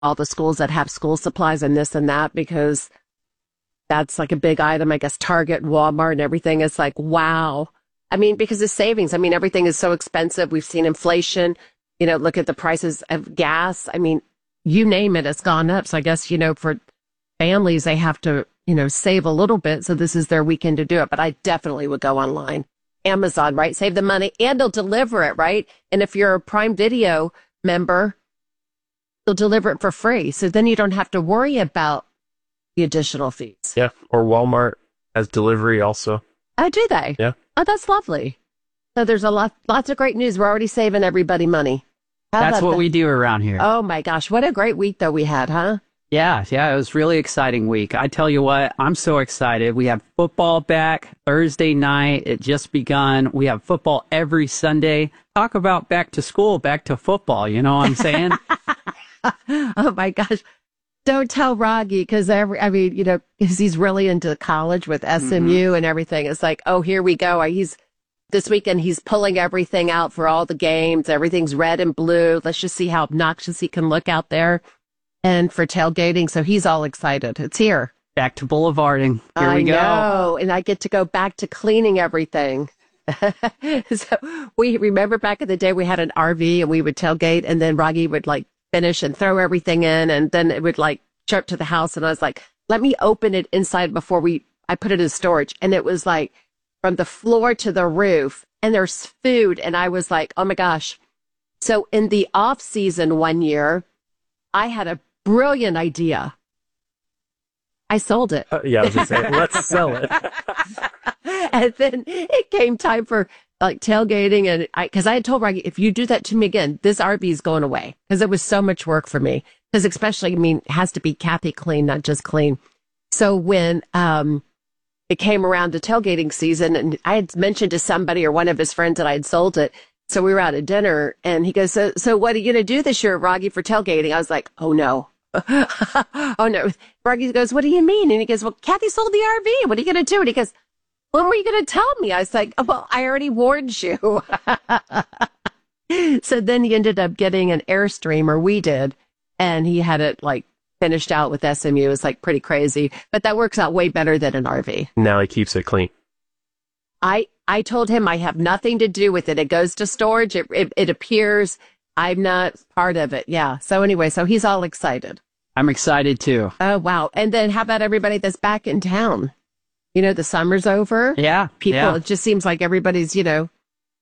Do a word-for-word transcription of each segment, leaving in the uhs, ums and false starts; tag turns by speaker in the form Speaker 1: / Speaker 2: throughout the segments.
Speaker 1: all the schools that have school supplies and this and that, because that's like a big item. I guess Target, Walmart, and everything is like, wow. I mean, because of savings. I mean, everything is so expensive. We've seen inflation. You know, look at the prices of gas. I mean, you name it, it's gone up. So I guess, you know, for families, they have to, you know, save a little bit. So this is their weekend to do it. But I definitely would go online. Amazon, right? Save the money and they'll deliver it, right? And if you're a Prime Video member, they'll deliver it for free. So then you don't have to worry about the additional fees.
Speaker 2: Yeah. Or Walmart has delivery also.
Speaker 1: Oh, do they?
Speaker 2: Yeah.
Speaker 1: Oh, that's lovely. So there's a lot, lots of great news. We're already saving everybody money. How
Speaker 3: That's what
Speaker 1: that?
Speaker 3: we do around here.
Speaker 1: Oh my gosh. What a great week though we had, huh?
Speaker 3: Yeah, yeah, it was a really exciting week. I tell you what, I'm so excited. We have football back Thursday night. It just begun. We have football every Sunday. Talk about back to school, back to football. You know what I'm saying?
Speaker 1: Oh my gosh. Don't tell Roggy, because every, I mean, you know, because he's really into college with S M U mm-hmm. and everything. It's like, oh, here we go. He's this weekend, he's pulling everything out for all the games. Everything's red and blue. Let's just see how obnoxious he can look out there. And for tailgating. So he's all excited. It's here.
Speaker 3: Back to boulevarding. Here
Speaker 1: I
Speaker 3: we go.
Speaker 1: know. And I get to go back to cleaning everything. So we remember back in the day, we had an R V and we would tailgate, and then Roggy would like finish and throw everything in, and then it would like show up to the house, and I was like, let me open it inside before we I put it in storage. And it was like from the floor to the roof, and there's food, and I was like, oh my gosh. So in the off season one year, I had a brilliant idea. I sold it.
Speaker 2: Uh, yeah, I was going to say, let's sell it.
Speaker 1: And then it came time for like tailgating, and I, cause I had told Roggy, if you do that to me again, this R V is going away, because it was so much work for me. Because especially, I mean, it has to be Kathy clean, not just clean. So when um it came around to tailgating season, and I had mentioned to somebody or one of his friends that I had sold it, so we were out at dinner, and he goes, so so what are you going to do this year, Roggy, for tailgating? I was like, oh no. Oh no. Roggy goes, what do you mean? And he goes, well, Kathy sold the R V. What are you going to do? And he goes, when were you going to tell me? I was like, well, I already warned you. So then he ended up getting an Airstream, or we did, and he had it like finished out with S M U. It was like pretty crazy, but that works out way better than an R V.
Speaker 2: Now he keeps it clean.
Speaker 1: I, I told him I have nothing to do with it. It goes to storage. It, it, it appears. I'm not part of it. Yeah. So anyway, so he's all excited.
Speaker 3: I'm excited too.
Speaker 1: Oh, wow. And then how about everybody that's back in town? You know, the summer's over.
Speaker 3: Yeah.
Speaker 1: People,
Speaker 3: yeah.
Speaker 1: It just seems like everybody's, you know,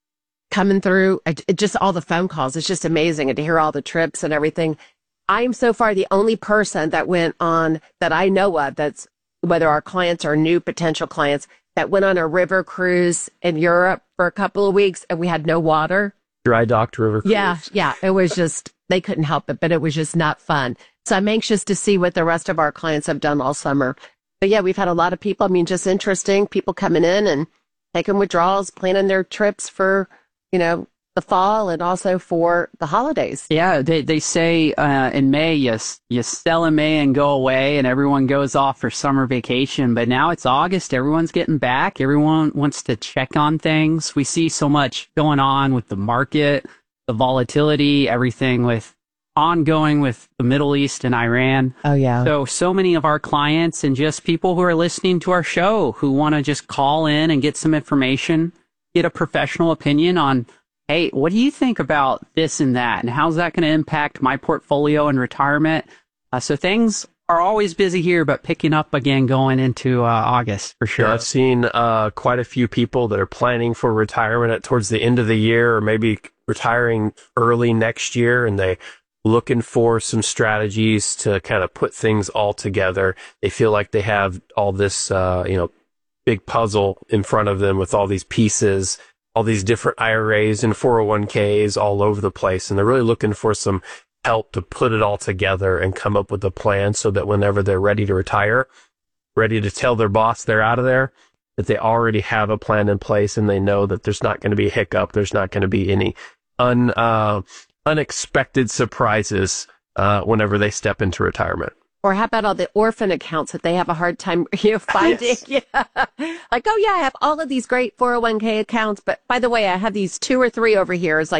Speaker 1: coming through. It, it just all the phone calls. It's just amazing. And to hear all the trips and everything. I'm so far the only person that went on, that I know of, that's whether our clients or new potential clients, that went on a river cruise in Europe for a couple of weeks, and we had no water.
Speaker 2: Dry docked river cruise.
Speaker 1: Yeah, yeah. It was just, they couldn't help it, but it was just not fun. So I'm anxious to see what the rest of our clients have done all summer. But yeah, we've had a lot of people. I mean, just interesting people coming in and taking withdrawals, planning their trips for, you know, the fall and also for the holidays.
Speaker 3: Yeah, they they say uh, in May, you, you sell in May and go away, and everyone goes off for summer vacation. But now it's August. Everyone's getting back. Everyone wants to check on things. We see so much going on with the market, the volatility, everything with ongoing with the Middle East and Iran.
Speaker 1: Oh, yeah.
Speaker 3: So, so many of our clients and just people who are listening to our show who want to just call in and get some information, get a professional opinion on, hey, what do you think about this and that? And how's that going to impact my portfolio and retirement? Uh, so things are always busy here, but picking up again going into uh, August for sure.
Speaker 2: Yeah, I've seen uh, quite a few people that are planning for retirement at towards the end of the year, or maybe retiring early next year, and they looking for some strategies to kind of put things all together. They feel like they have all this, uh, you know, big puzzle in front of them with all these pieces, all these different I R As and four oh one k's all over the place. And they're really looking for some help to put it all together and come up with a plan so that whenever they're ready to retire, ready to tell their boss they're out of there, that they already have a plan in place and they know that there's not going to be a hiccup. There's not going to be any un, uh, unexpected surprises uh, whenever they step into retirement.
Speaker 1: Or how about all the orphan accounts that they have a hard time you know, finding? Yes. Yeah. Like, oh, yeah, I have all of these great four oh one k accounts. But by the way, I have these two or three over here. It's like,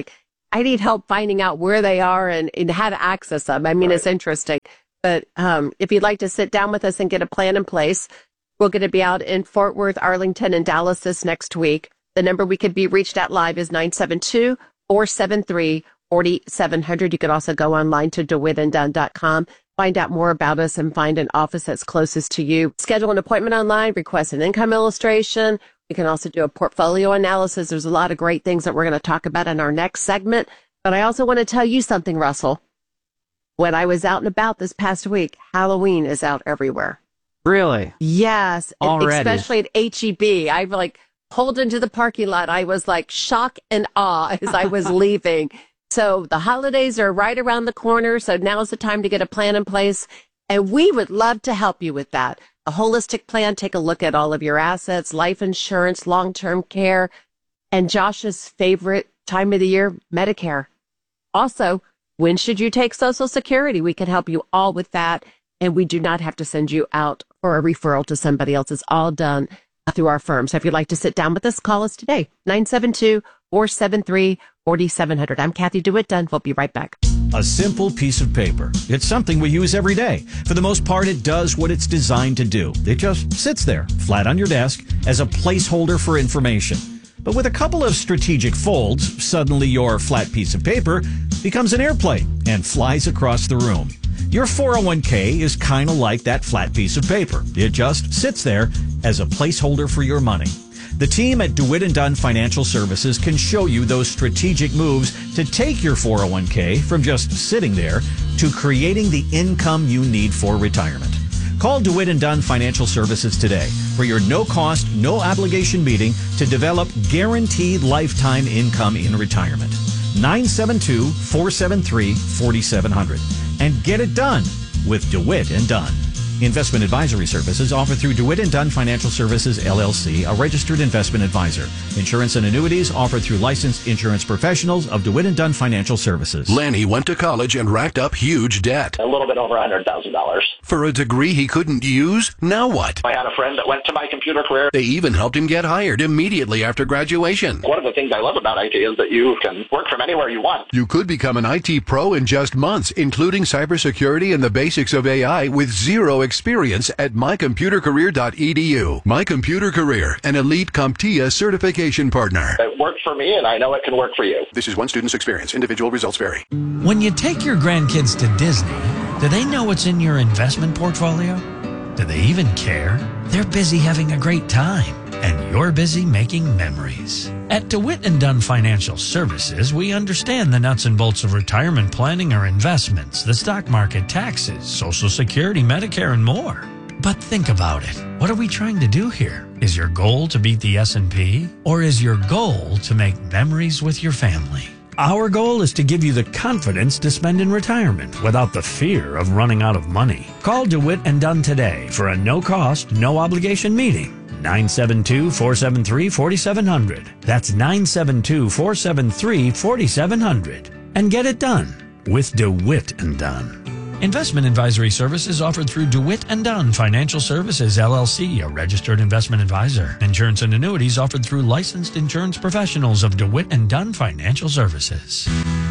Speaker 1: I need help finding out where they are and, and how to access them. I mean,
Speaker 4: Right.
Speaker 1: It's interesting. But um, if you'd like to sit down with us and get a plan in place, we're going to be out in Fort Worth, Arlington, and Dallas this next week. The number we could be reached at live is nine seven two, four seven three, four seven zero zero. You could also go online to dewitt and dunn dot com, find out more about us, and find an office that's closest to you. Schedule an appointment online, request an income illustration. We can also do a portfolio analysis. There's a lot of great things that we're going to talk about in our next segment. But I also want to tell you something, Russell. When I was out and about this past week, Halloween is out everywhere.
Speaker 3: Really?
Speaker 1: Yes,
Speaker 3: Already?
Speaker 1: especially at H E B. I like pulled into the parking lot. I was like shock and awe as I was leaving. So the holidays are right around the corner. So now's the time to get a plan in place. And we would love to help you with that. A holistic plan, take a look at all of your assets, life insurance, long-term care, and Josh's favorite time of the year, Medicare. Also, when should you take Social Security? We can help you all with that. And we do not have to send you out for a referral to somebody else. It's all done through our firm. So if you'd like to sit down with us, call us today, nine seven two, four seven three, four seven zero zero. I'm Kathy DeWitt Dunn. We'll be right back.
Speaker 5: A simple piece of paper. It's something we use every day. For the most part, it does what it's designed to do. It just sits there, flat on your desk, as a placeholder for information. But with a couple of strategic folds, suddenly your flat piece of paper becomes an airplane and flies across the room. Your four oh one k is kind of like that flat piece of paper. It just sits there as a placeholder for your money. The team at DeWitt and Dunn Financial Services can show you those strategic moves to take your four oh one k from just sitting there to creating the income you need for retirement. Call DeWitt and Dunn Financial Services today for your no-cost, no-obligation meeting to develop guaranteed lifetime income in retirement. nine seven two, four seven three, four seven zero zero. And get it done with DeWitt and Dunn. Investment advisory services offered through DeWitt and Dunn Financial Services, L L C, a registered investment advisor. Insurance and annuities offered through licensed insurance professionals of DeWitt and Dunn Financial Services.
Speaker 6: Lanny went to college and racked up huge debt.
Speaker 4: A little bit over one hundred thousand dollars.
Speaker 6: For a degree he couldn't use? Now what?
Speaker 4: I had a friend that went to my computer career.
Speaker 6: They even helped him get hired immediately after graduation.
Speaker 4: One of the things I love about I T is that you can work from anywhere you want.
Speaker 6: You could become an I T pro in just months, including cybersecurity and the basics of A I with zero experience at my computer career dot e d u. My Computer Career, an elite CompTIA certification partner.
Speaker 4: It worked for me, and I know it can work for you.
Speaker 6: This is one student's experience. Individual results vary.
Speaker 7: When you take your grandkids to Disney, do they know what's in your investment portfolio? Do they even care? They're busy having a great time, and you're busy making memories. At DeWitt and Dunn Financial Services, we understand the nuts and bolts of retirement planning or investments, the stock market, taxes, Social Security, Medicare, and more. But think about it. What are we trying to do here? Is your goal to beat the S and P? Or is your goal to make memories with your family? Our goal is to give you the confidence to spend in retirement without the fear of running out of money. Call DeWitt and Dunn today for a no-cost, no-obligation meeting. nine seven two, four seven three, four seven zero zero. That's nine seven two, four seven three, four seven zero zero. And get it done with DeWitt and Dunn. Investment advisory services offered through DeWitt and Dunn Financial Services, L L C, a registered investment advisor. Insurance and annuities offered through licensed insurance professionals of DeWitt and Dunn Financial Services.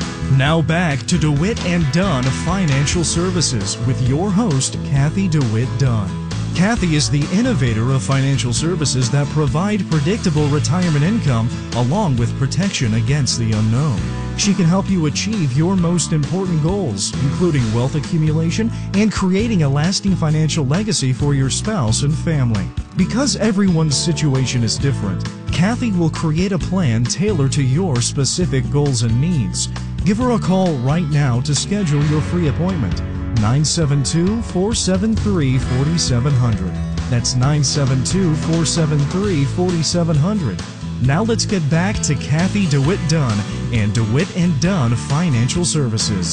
Speaker 8: Now back to DeWitt and Dunn Financial Services with your host, Kathy DeWitt Dunn. Kathy is the innovator of financial services that provide predictable retirement income along with protection against the unknown. She can help you achieve your most important goals, including wealth accumulation and creating a lasting financial legacy for your spouse and family. Because everyone's situation is different, Kathy will create a plan tailored to your specific goals and needs. Give her a call right now to schedule your free appointment. nine seven two, four seven three, four seven zero zero. That's nine seven two, four seven three, four seven zero zero. Now let's get back to Kathy DeWitt Dunn and DeWitt and Dunn Financial Services.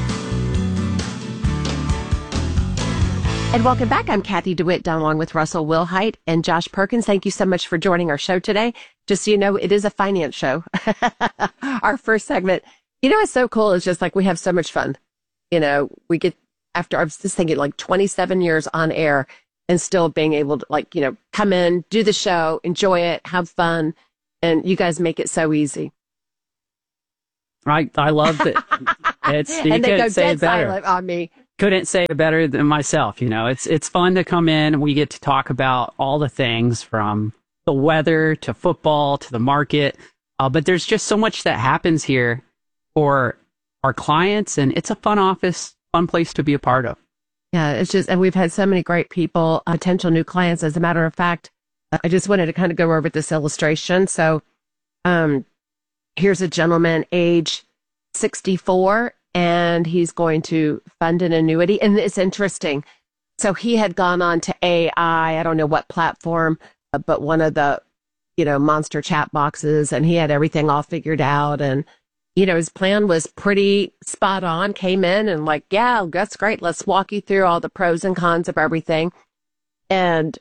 Speaker 1: And welcome back. I'm Kathy DeWitt Dunn along with Russell Wilhite and Josh Perkins. Thank you so much for joining our show today. Just so you know, it is a finance show. Our first segment. You know what's so cool is just like we have so much fun. You know, we get, after I was just thinking like twenty-seven years on air and still being able to like, you know, come in, do the show, enjoy it, have fun. And you guys make it so easy.
Speaker 3: I, I love it. It's, you
Speaker 1: and they
Speaker 3: couldn't
Speaker 1: go
Speaker 3: say
Speaker 1: dead
Speaker 3: it better.
Speaker 1: silent on me.
Speaker 3: Couldn't say it better than myself. You know, it's, it's fun to come in. We get to talk about all the things from the weather to football to the market. Uh, but there's just so much that happens here for our clients, and it's a fun office, fun place to be a part of.
Speaker 1: Yeah, it's just, and we've had so many great people, uh, potential new clients. As a matter of fact, I just wanted to kind of go over this illustration. So, um, here's a gentleman, age sixty-four, and he's going to fund an annuity. And it's interesting. So he had gone on to A I, I don't know what platform, uh, but one of the, you know, monster chat boxes, and he had everything all figured out. And, you know, his plan was pretty spot on, came in and like, yeah, that's great. Let's walk you through all the pros and cons of everything. And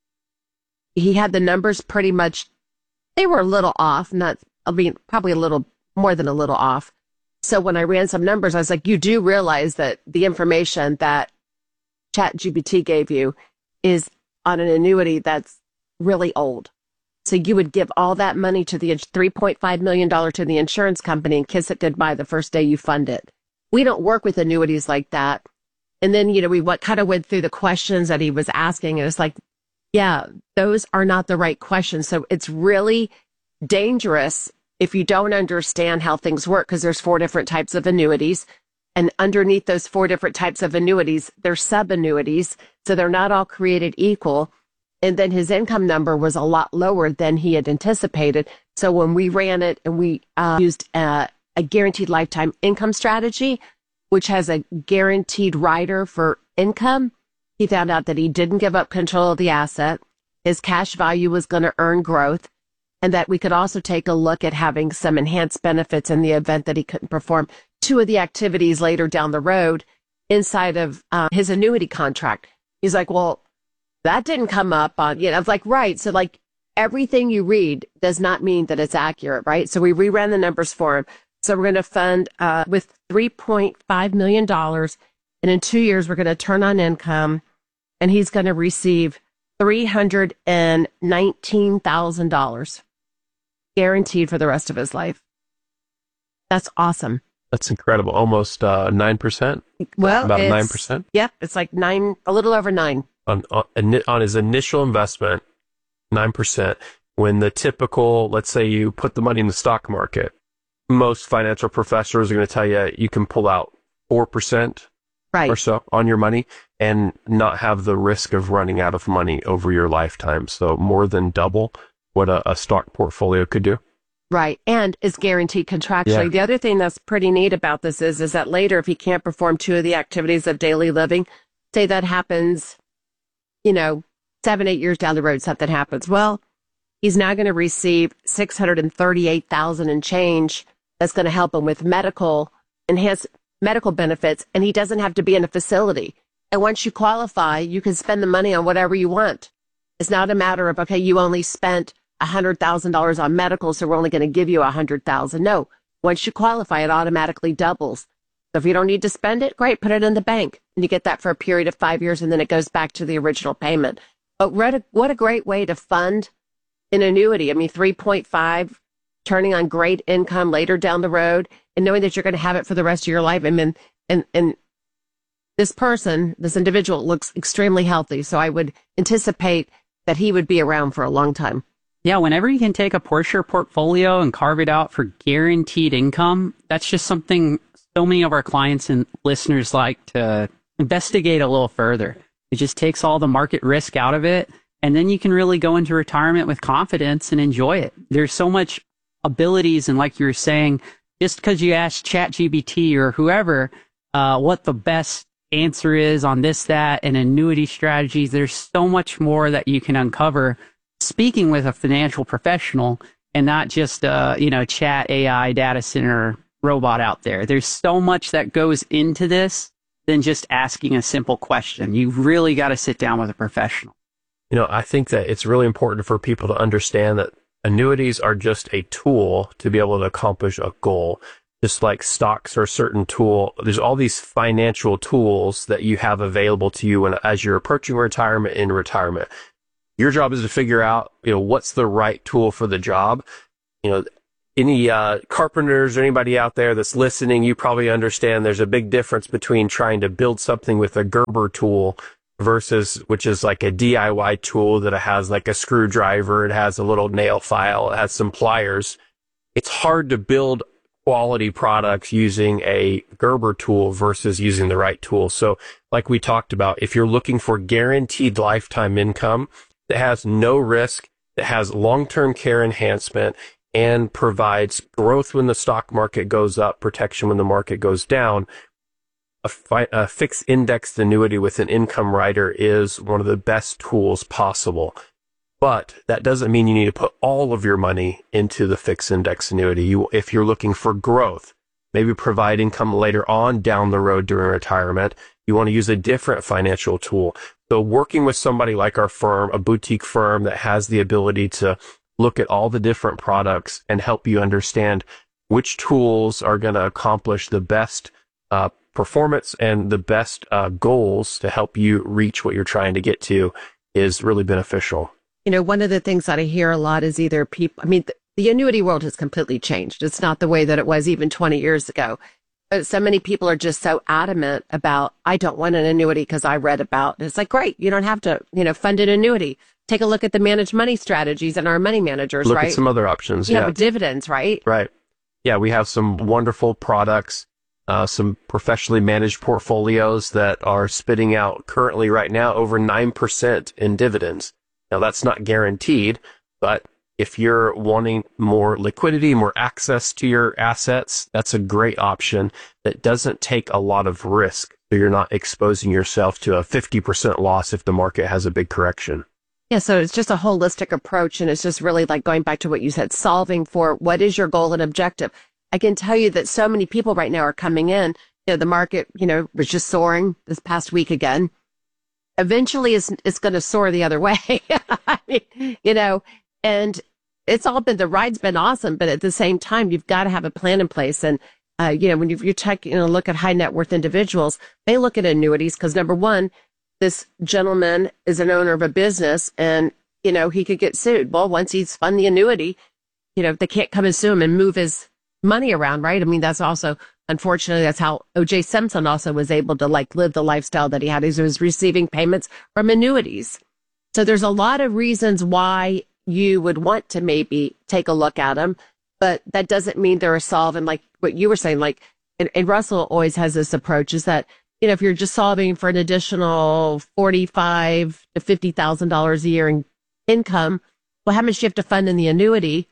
Speaker 1: he had the numbers pretty much, they were a little off, not, I mean, probably a little more than a little off. So when I ran some numbers, I was like, you do realize that the information that ChatGPT gave you is on an annuity that's really old. So you would give all that money to the three point five million dollars to the insurance company and kiss it goodbye the first day you fund it. We don't work with annuities like that. And then, you know, we what kind of went through the questions that he was asking, and it's like, yeah, those are not the right questions. So it's really dangerous if you don't understand how things work, because there's four different types of annuities. And underneath those four different types of annuities, they're sub-annuities. So they're not all created equal. And then his income number was a lot lower than he had anticipated. So when we ran it and we uh, used uh, a guaranteed lifetime income strategy, which has a guaranteed rider for income, he found out that he didn't give up control of the asset. His cash value was going to earn growth, and that we could also take a look at having some enhanced benefits in the event that he couldn't perform two of the activities later down the road inside of uh, his annuity contract. He's like, well, that didn't come up on, you know, I was like, right. So like everything you read does not mean that it's accurate, right? So we reran the numbers for him. So we're going to fund uh, with three point five million dollars. And in two years, we're going to turn on income, and he's going to receive three hundred nineteen thousand dollars guaranteed for the rest of his life. That's awesome.
Speaker 2: That's incredible. Almost uh, nine percent.
Speaker 1: Well,
Speaker 2: about
Speaker 1: it's,
Speaker 2: nine percent.
Speaker 1: Yep, it's like nine, a little over nine.
Speaker 2: On, on on his initial investment, nine percent. When the typical, let's say you put the money in the stock market, most financial professors are going to tell you you can pull out four percent
Speaker 1: right.
Speaker 2: or so on your money and not have the risk of running out of money over your lifetime. So more than double what a, a stock portfolio could do.
Speaker 1: Right. And is guaranteed contractually.
Speaker 2: Yeah.
Speaker 1: The other thing that's pretty neat about this is, is that later, if he can't perform two of the activities of daily living, say that happens, you know, seven, eight years down the road, something happens. Well, he's now going to receive six hundred thirty-eight thousand dollars and change. That's going to help him with medical, enhanced medical benefits. And he doesn't have to be in a facility. And once you qualify, you can spend the money on whatever you want. It's not a matter of, okay, you only spent one hundred thousand dollars on medical, so we're only going to give you one hundred thousand dollars. No, once you qualify, it automatically doubles. So if you don't need to spend it, great, put it in the bank. And you get that for a period of five years, and then it goes back to the original payment. But what a, what a great way to fund an annuity. I mean, three point five, turning on great income later down the road, and knowing that you're going to have it for the rest of your life. I mean, and, and this person, this individual looks extremely healthy. So I would anticipate that he would be around for a long time.
Speaker 3: Yeah, whenever you can take a portion of your portfolio and carve it out for guaranteed income, that's just something so many of our clients and listeners like to investigate a little further. It just takes all the market risk out of it, and then you can really go into retirement with confidence and enjoy it. There's so much abilities, and like you were saying, just because you ask ChatGPT or whoever uh, what the best answer is on this, that, and annuity strategies, there's so much more that you can uncover speaking with a financial professional and not just uh, you know, chat A I data center robot out there. There's so much that goes into this than just asking a simple question. You've really got to sit down with a professional.
Speaker 2: You know, I think that it's really important for people to understand that annuities are just a tool to be able to accomplish a goal. Just like stocks are a certain tool, there's all these financial tools that you have available to you when, as you're approaching retirement and retirement. Your job is to figure out, you know, what's the right tool for the job. You know, any uh, carpenters or anybody out there that's listening, you probably understand there's a big difference between trying to build something with a Gerber tool versus, which is like a D I Y tool that has like a screwdriver, it has a little nail file, it has some pliers. It's hard to build quality products using a Gerber tool versus using the right tool. So like we talked about, if you're looking for guaranteed lifetime income that has no risk, that has long-term care enhancement, and provides growth when the stock market goes up, protection when the market goes down, a, fi- a fixed indexed annuity with an income rider is one of the best tools possible. But that doesn't mean you need to put all of your money into the fixed index annuity. You, if you're looking for growth, maybe provide income later on down the road during retirement, you want to use a different financial tool. So working with somebody like our firm, a boutique firm that has the ability to look at all the different products and help you understand which tools are going to accomplish the best uh, performance and the best uh, goals to help you reach what you're trying to get to is really beneficial.
Speaker 1: You know, one of the things that I hear a lot is either people, I mean, the, the annuity world has completely changed. It's not the way that it was even twenty years ago. But so many people are just so adamant about, I don't want an annuity because I read about, and it's like, great, you don't have to, you know, fund an annuity. Take a look at the managed money strategies and our money managers,
Speaker 2: look
Speaker 1: right?
Speaker 2: Look at some other options.
Speaker 1: You
Speaker 2: yeah.
Speaker 1: know, dividends, right?
Speaker 2: Right. Yeah, we have some wonderful products, uh, some professionally managed portfolios that are spitting out currently right now over nine percent in dividends. Now, that's not guaranteed, but if you're wanting more liquidity, more access to your assets, that's a great option that doesn't take a lot of risk. So you're not exposing yourself to a fifty percent loss if the market has a big correction.
Speaker 1: Yeah, so it's just a holistic approach, and it's just really like going back to what you said, solving for what is your goal and objective. I can tell you that so many people right now are coming in. You know, the market, you know, was just soaring this past week again. Eventually, it's, it's going to soar the other way. I mean, you know, and it's all been, the ride's been awesome, but at the same time, you've got to have a plan in place. And, uh, you know, when you, you check, you know, look at high net worth individuals, they look at annuities because number one, this gentleman is an owner of a business and, you know, he could get sued. Well, once he's funded the annuity, you know, they can't come and sue him and move his money around, right? I mean, that's also, unfortunately, that's how O J Simpson also was able to like live the lifestyle that he had. He was receiving payments from annuities. So there's a lot of reasons why you would want to maybe take a look at them, but that doesn't mean they're a solve. And like what you were saying, like, and, and Russell always has this approach is that, you know, if you're just solving for an additional forty-five to fifty thousand dollars a year in income, well, how much do you have to fund in the annuity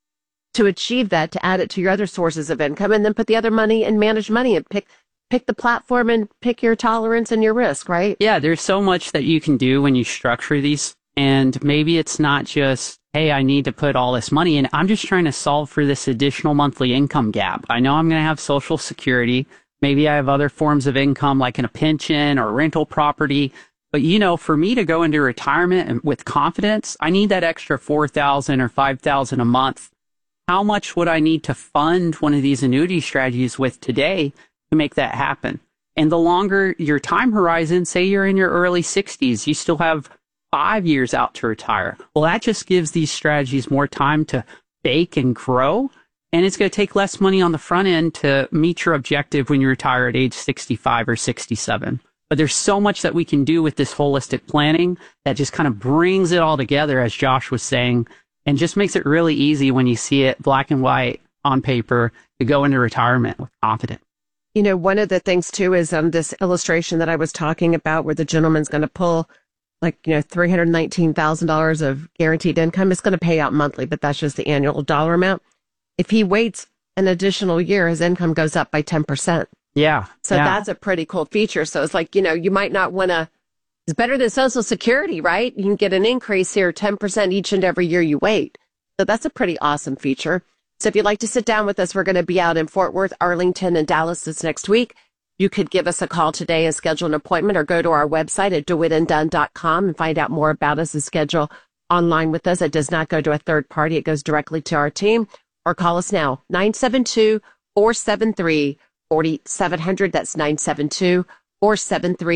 Speaker 1: to achieve that, to add it to your other sources of income, and then put the other money in managed money and pick pick the platform and pick your tolerance and your risk, right?
Speaker 3: Yeah, there's so much that you can do when you structure these. And maybe it's not just, hey, I need to put all this money in. I'm just trying to solve for this additional monthly income gap. I know I'm going to have Social Security. Maybe I have other forms of income like in a pension or rental property. But, you know, for me to go into retirement with confidence, I need that extra four thousand dollars or five thousand dollars a month. How much would I need to fund one of these annuity strategies with today to make that happen? And the longer your time horizon, say you're in your early sixties, you still have five years out to retire. Well, that just gives these strategies more time to bake and grow. And it's going to take less money on the front end to meet your objective when you retire at age sixty-five or sixty-seven. But there's so much that we can do with this holistic planning that just kind of brings it all together, as Josh was saying, and just makes it really easy when you see it black and white on paper to go into retirement with confidence.
Speaker 1: You know, one of the things, too, is um, this illustration that I was talking about where the gentleman's going to pull like, you know, three hundred nineteen thousand dollars of guaranteed income. It's going to pay out monthly, but that's just the annual dollar amount. If he waits an additional year, his income goes up by ten percent.
Speaker 3: Yeah.
Speaker 1: So
Speaker 3: yeah.
Speaker 1: that's a pretty cool feature. So it's like, you know, you might not want to, it's better than Social Security, right? You can get an increase here, ten percent each and every year you wait. So that's a pretty awesome feature. So if you'd like to sit down with us, we're going to be out in Fort Worth, Arlington, and Dallas this next week. You could give us a call today and schedule an appointment, or go to our website at dewitt and dunn dot com and find out more about us and schedule online with us. It does not go to a third party. It goes directly to our team. Or call us now, nine seven two, four seven three, four seven zero zero. That's nine seven two, four seven three,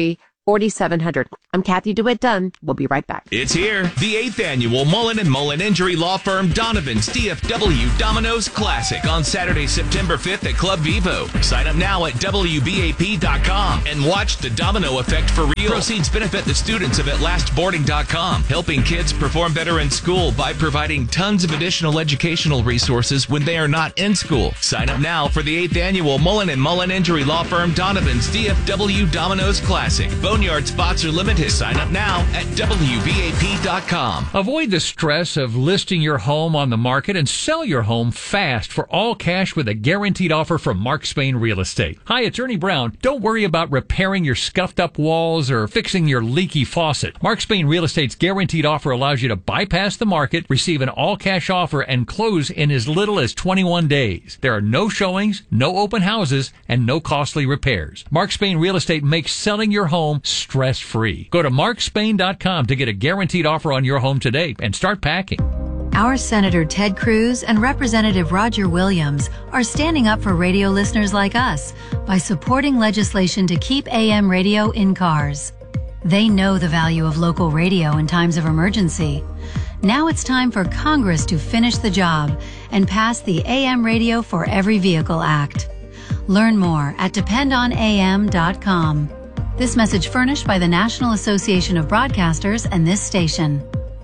Speaker 1: forty-seven hundred. I'm Kathy DeWitt Dunn. We'll be right back.
Speaker 9: It's here. The eighth annual Mullen and Mullen Injury Law Firm Donovan's D F W Domino's Classic on Saturday, September fifth at Club Vivo. Sign up now at W B A P dot com and watch the domino effect for real. Proceeds benefit the students of at last boarding dot com, helping kids perform better in school by providing tons of additional educational resources when they are not in school. Sign up now for the eighth annual Mullen and Mullen Injury Law Firm Donovan's D F W Domino's Classic. Boneyard spots are limited. Sign up now at W B A P dot com.
Speaker 10: Avoid the stress of listing your home on the market and sell your home fast for all cash with a guaranteed offer from Mark Spain Real Estate. Hi, it's Ernie Brown. Don't worry about repairing your scuffed up walls or fixing your leaky faucet. Mark Spain Real Estate's guaranteed offer allows you to bypass the market, receive an all cash offer, and close in as little as twenty-one days. There are no showings, no open houses, and no costly repairs. Mark Spain Real Estate makes selling your home stress-free. Go to mark spain dot com to get a guaranteed offer on your home today and start packing.
Speaker 11: Our Senator Ted Cruz and Representative Roger Williams are standing up for radio listeners like us by supporting legislation to keep A M radio in cars. They know the value of local radio in times of emergency. Now it's time for Congress to finish the job and pass the A M Radio for Every Vehicle Act. Learn more at depend on A M dot com. This message furnished by the National Association of Broadcasters and this station.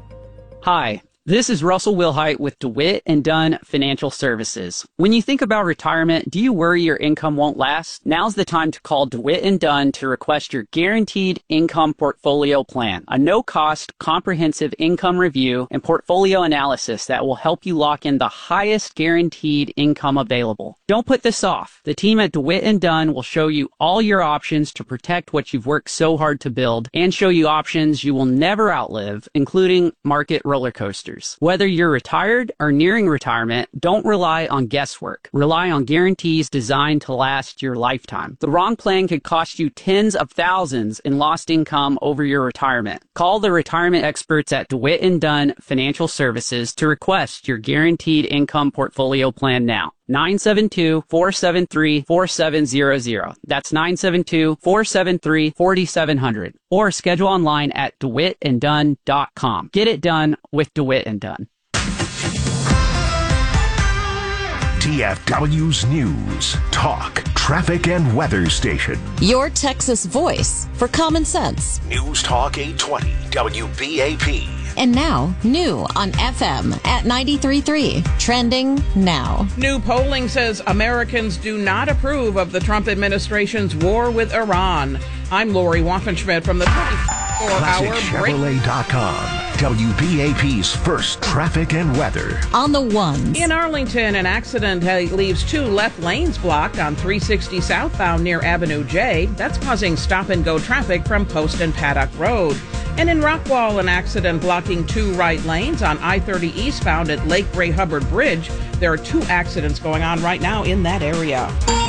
Speaker 3: Hi, this is Russell Wilhite with DeWitt and Dunn Financial Services. When you think about retirement, do you worry your income won't last? Now's the time to call DeWitt and Dunn to request your Guaranteed Income Portfolio Plan, a no-cost, comprehensive income review and portfolio analysis that will help you lock in the highest guaranteed income available. Don't put this off. The team at DeWitt and Dunn will show you all your options to protect what you've worked so hard to build and show you options you will never outlive, including market roller coasters. Whether you're retired or nearing retirement, don't rely on guesswork. Rely on guarantees designed to last your lifetime. The wrong plan could cost you tens of thousands in lost income over your retirement. Call the retirement experts at DeWitt and Dunn Financial Services to request your Guaranteed Income Portfolio Plan now. nine seven two, four seven three, four seven zero zero. That's nine seven two, four seven three, four seven zero zero. Or schedule online at dewitt and dunn dot com. Get it done with DeWitt and Dunn.
Speaker 12: T F W's News, Talk, Traffic and Weather Station.
Speaker 13: Your Texas voice for common sense.
Speaker 12: News Talk eight twenty W B A P.
Speaker 13: And now, new on F M at ninety-three point three. Trending now.
Speaker 14: New polling says Americans do not approve of the Trump administration's war with Iran. I'm Lori Waffenschmidt from the twenty-four hour break.
Speaker 12: Chevrolet dot com. W B A P's first traffic and weather.
Speaker 13: On the ones.
Speaker 14: In Arlington, an accident leaves two left lanes blocked on three sixty southbound near Avenue J. That's causing stop-and-go traffic from Post and Paddock Road. And in Rockwall, an accident blocking two right lanes on I thirty eastbound at Lake Ray Hubbard Bridge. There are two accidents going on right now in that area.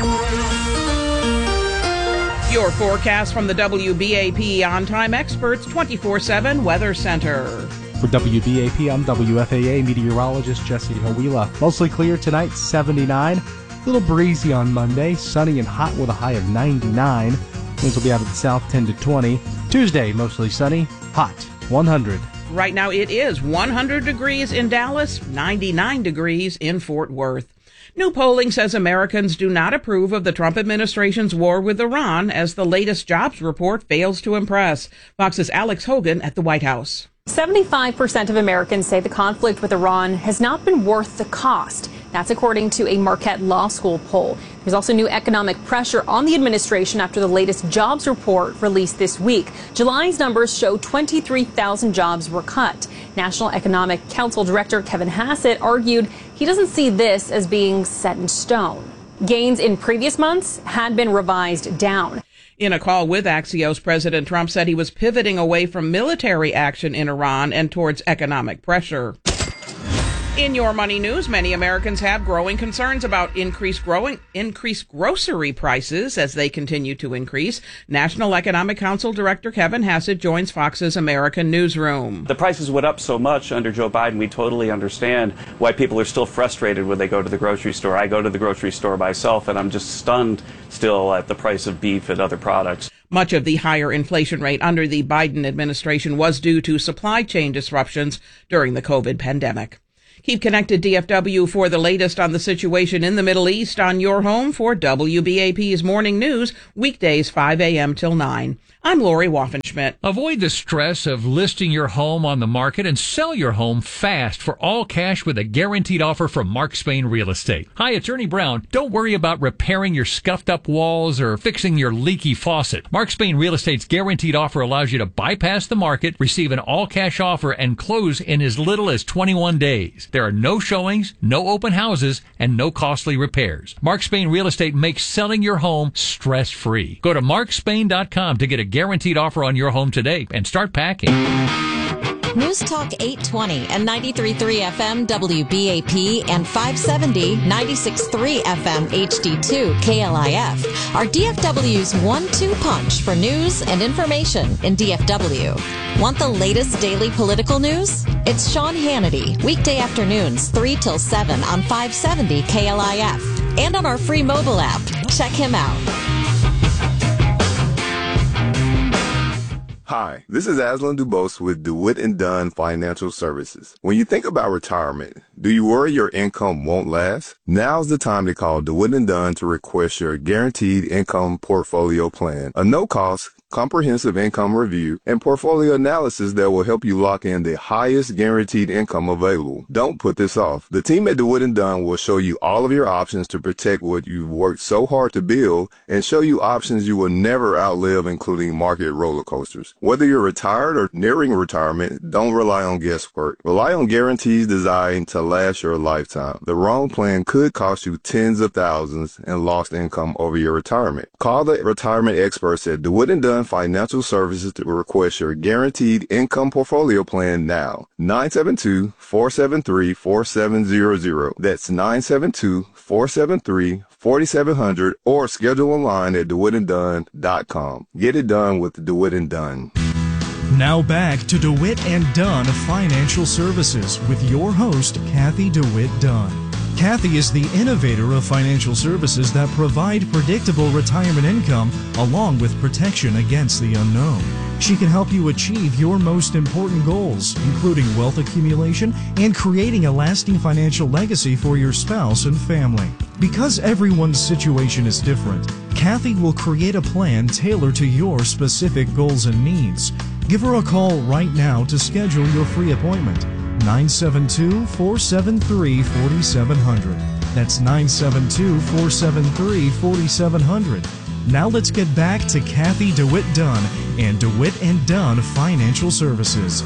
Speaker 14: Your forecast from the W B A P On-Time Experts twenty-four seven Weather Center.
Speaker 15: For W B A P, I'm W F A A meteorologist Jesse Hawila. Mostly clear tonight, seventy-nine. A little breezy on Monday, sunny and hot with a high of ninety-nine. Winds will be out of the south ten to twenty. Tuesday, mostly sunny, hot, one hundred.
Speaker 14: Right now it is one hundred degrees in Dallas, ninety-nine degrees in Fort Worth. New polling says Americans do not approve of the Trump administration's war with Iran as the latest jobs report fails to impress. Fox's Alex Hogan at the White House.
Speaker 16: seventy-five percent of Americans say the conflict with Iran has not been worth the cost. That's according to a Marquette Law School poll. There's also new economic pressure on the administration after the latest jobs report released this week. July's numbers show twenty-three thousand jobs were cut. National Economic Council Director Kevin Hassett argued he doesn't see this as being set in stone. Gains in previous months had been revised down.
Speaker 14: In a call with Axios, President Trump said he was pivoting away from military action in Iran and towards economic pressure. In your money news, many Americans have growing concerns about increased growing increased grocery prices as they continue to increase. National Economic Council Director Kevin Hassett joins Fox's American Newsroom.
Speaker 17: The prices went up so much under Joe Biden, we totally understand why people are still frustrated when they go to the grocery store. I go to the grocery store myself, and I'm just stunned still at the price of beef and other products.
Speaker 14: Much of the higher inflation rate under the Biden administration was due to supply chain disruptions during the COVID pandemic. Keep connected, D F W, for the latest on the situation in the Middle East on your home for W B A P's Morning News, weekdays five a.m. till nine. I'm Lori Waffenschmidt.
Speaker 10: Avoid the stress of listing your home on the market and sell your home fast for all cash with a guaranteed offer from Mark Spain Real Estate. Hi, it's Ernie Brown. Don't worry about repairing your scuffed up walls or fixing your leaky faucet. Mark Spain Real Estate's guaranteed offer allows you to bypass the market, receive an all cash offer, and close in as little as twenty-one days. There are no showings, no open houses, and no costly repairs. Mark Spain Real Estate makes selling your home stress free. Go to mark spain dot com to get a guaranteed offer on your home today and start packing.
Speaker 13: News Talk eight twenty and ninety-three point three F M W B A P and five seventy, ninety-six point three F M H D two K L I F are D F W's one two punch for news and information in D F W. Want the latest daily political news? It's Sean Hannity, weekday afternoons three till seven on five seventy K L I F and on our free mobile app. Check him out.
Speaker 18: Hi, this is Aslan Dubose with DeWitt and Dunn Financial Services. When you think about retirement, do you worry your income won't last? Now's the time to call DeWitt and Dunn to request your Guaranteed Income Portfolio Plan, a no-cost, comprehensive income review and portfolio analysis that will help you lock in the highest guaranteed income available. Don't put this off. The team at DeWitt and Dunn will show you all of your options to protect what you've worked so hard to build and show you options you will never outlive, including market roller coasters. Whether you're retired or nearing retirement, don't rely on guesswork. Rely on guarantees designed to last your lifetime. The wrong plan could cost you tens of thousands in lost income over your retirement. Call the retirement experts at DeWitt and Dunn Financial Services to request your Guaranteed Income Portfolio Plan now. nine seven two, four seven three, four seven zero zero. That's nine seven two, four seven three, four seven zero zero or schedule online at dewitt and dunn dot com. Get it done with DeWitt and Dunn.
Speaker 8: Now back to DeWitt and Dunn Financial Services with your host, Kathy DeWitt Dunn. Kathy is the innovator of financial services that provide predictable retirement income along with protection against the unknown. She can help you achieve your most important goals, including wealth accumulation and creating a lasting financial legacy for your spouse and family. Because everyone's situation is different, Kathy will create a plan tailored to your specific goals and needs. Give her a call right now to schedule your free appointment. nine seven two, four seven three, four seven zero zero. That's nine seven two, four seven three, four seven zero zero. Now let's get back to Kathy DeWitt Dunn and DeWitt and Dunn Financial Services.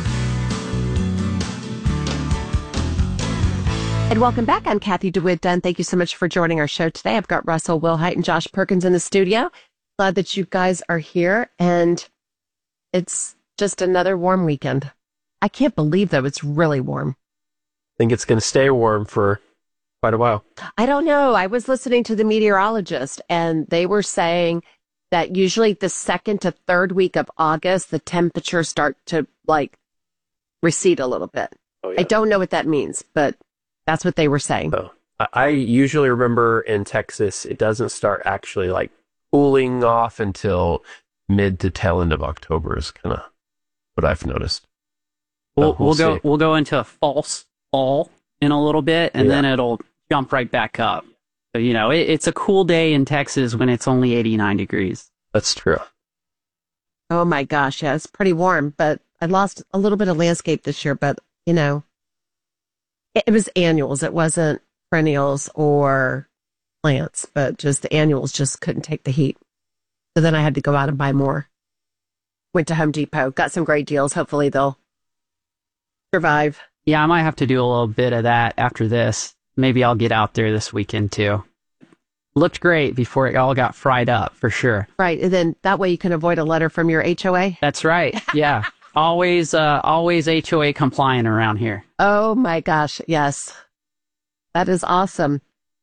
Speaker 1: And welcome back. I'm Kathy DeWitt Dunn. Thank you so much for joining our show today. I've got Russell Wilhite and Josh Perkins in the studio. Glad that you guys are here, and it's just another warm weekend. I can't believe, though, it's really warm.
Speaker 2: I think it's going to stay warm for quite a while.
Speaker 1: I don't know. I was listening to the meteorologist, and they were saying that usually the second to third week of August, the temperatures start to, like, recede a little bit. Oh, yeah. I don't know what that means, but that's what they were saying.
Speaker 2: Oh. I usually remember in Texas, it doesn't start actually, like, cooling off until mid to tail end of October is kind of what I've noticed.
Speaker 3: We'll,
Speaker 2: so we'll,
Speaker 3: we'll go
Speaker 2: see.
Speaker 3: we'll go into a false fall in a little bit, and yeah. then it'll jump right back up. So, you know, it, it's a cool day in Texas when it's only eighty-nine degrees.
Speaker 2: That's true.
Speaker 1: Oh my gosh, yeah, it's pretty warm, but I lost a little bit of landscape this year, but, you know, it, it was annuals. It wasn't perennials or plants, but just the annuals just couldn't take the heat. So then I had to go out and buy more. Went to Home Depot, got some great deals. Hopefully they'll survive.
Speaker 3: Yeah, I might have to do a little bit of that after this. Maybe I'll get out there this weekend too. Looked great before it all got fried up, for sure.
Speaker 1: Right, and then that way you can avoid a letter from your H O A.
Speaker 3: That's right. Yeah, always, uh, always H O A compliant around here.
Speaker 1: Oh my gosh, yes, that is awesome.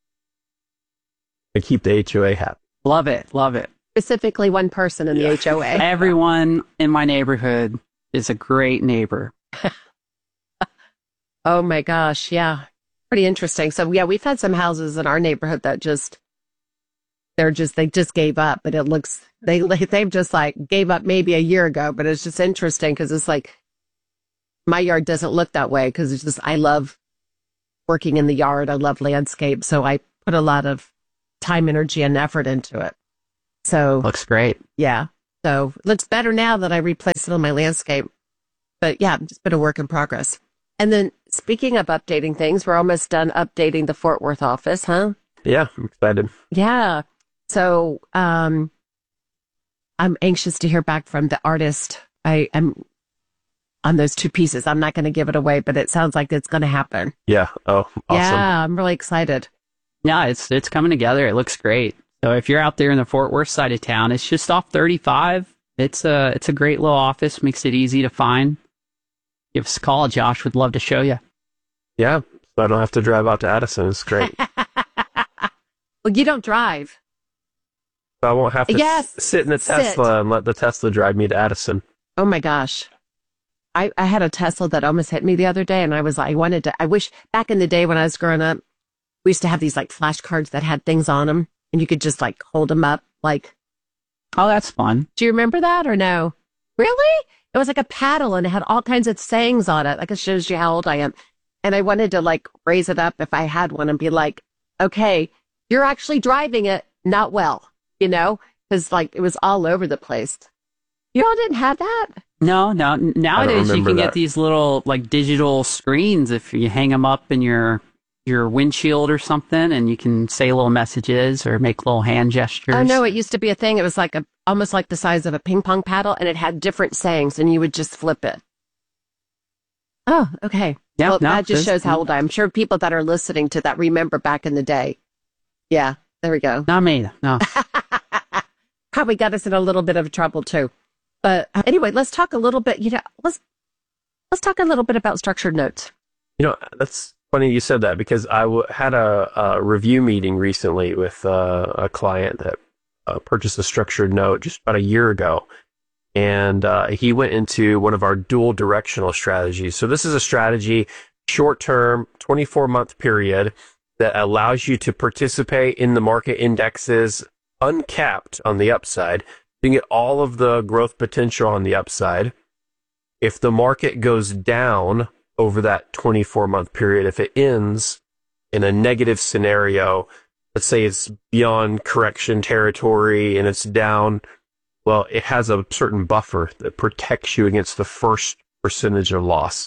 Speaker 2: I keep the H O A happy.
Speaker 3: Love it, love it.
Speaker 1: Specifically, one person in the yeah. H O A.
Speaker 3: Everyone in my neighborhood is a great neighbor.
Speaker 1: Oh my gosh, yeah. Pretty interesting. So yeah, we've had some houses in our neighborhood that just they're just, they just gave up, but it looks, they, they've just like gave up maybe a year ago, but it's just interesting because it's like, my yard doesn't look that way because it's just, I love working in the yard. I love landscape. So I put a lot of time, energy, and effort into it. So
Speaker 3: looks great.
Speaker 1: Yeah. So it looks better now that I replaced it on my landscape. But yeah, it's been a work in progress. And then speaking of updating things, we're almost done updating the Fort Worth office, huh?
Speaker 2: Yeah, I'm excited.
Speaker 1: Yeah. So um, I'm anxious to hear back from the artist. I am on those two pieces. I'm not going to give it away, but it sounds like it's going to happen.
Speaker 2: Yeah. Oh, awesome.
Speaker 1: Yeah, I'm really excited.
Speaker 3: Yeah, it's it's coming together. It looks great. So if you're out there in the Fort Worth side of town, it's just off thirty-five. It's a it's a great little office. Makes it easy to find. Give us a call. Josh would love to show you.
Speaker 2: Yeah, so I don't have to drive out to Addison. It's great.
Speaker 1: Well, you don't drive.
Speaker 2: So I won't have to
Speaker 1: yes,
Speaker 2: s- sit in the
Speaker 1: sit.
Speaker 2: Tesla and let the Tesla drive me to Addison.
Speaker 1: Oh my gosh. I, I had a Tesla that almost hit me the other day, and I was like, I wanted to, I wish back in the day when I was growing up, we used to have these like flashcards that had things on them, and you could just like hold them up. Like,
Speaker 3: oh, that's fun.
Speaker 1: Do you remember that or no? Really? It was like a paddle, and it had all kinds of sayings on it. Like it shows you how old I am. And I wanted to like raise it up if I had one and be like, okay, you're actually driving it not well, you know, because like it was all over the place. You all didn't have that?
Speaker 3: No, no. Nowadays you can
Speaker 2: that.
Speaker 3: get these little like digital screens if you hang them up in your your windshield or something, and you can say little messages or make little hand gestures.
Speaker 1: Oh no, it used to be a thing. It was like a almost like the size of a ping pong paddle, and it had different sayings, and you would just flip it. Oh, okay.
Speaker 3: Yeah,
Speaker 1: well,
Speaker 3: no,
Speaker 1: that just
Speaker 3: this-
Speaker 1: shows how old I am. I'm sure people that are listening to that remember back in the day. Yeah, there we go.
Speaker 3: Not me. No.
Speaker 1: Probably got us in a little bit of trouble too. But uh, anyway, let's talk a little bit. You know, let's let's talk a little bit about structured notes.
Speaker 2: You know, that's funny you said that because I w- had a, a review meeting recently with uh, a client that uh, purchased a structured note just about a year ago. And uh, he went into one of our dual directional strategies. So this is a strategy, short-term, twenty-four month period that allows you to participate in the market indexes uncapped on the upside. You can get all of the growth potential on the upside. If the market goes down over that twenty-four month period, if it ends in a negative scenario, let's say it's beyond correction territory and it's down, well, it has a certain buffer that protects you against the first percentage of loss.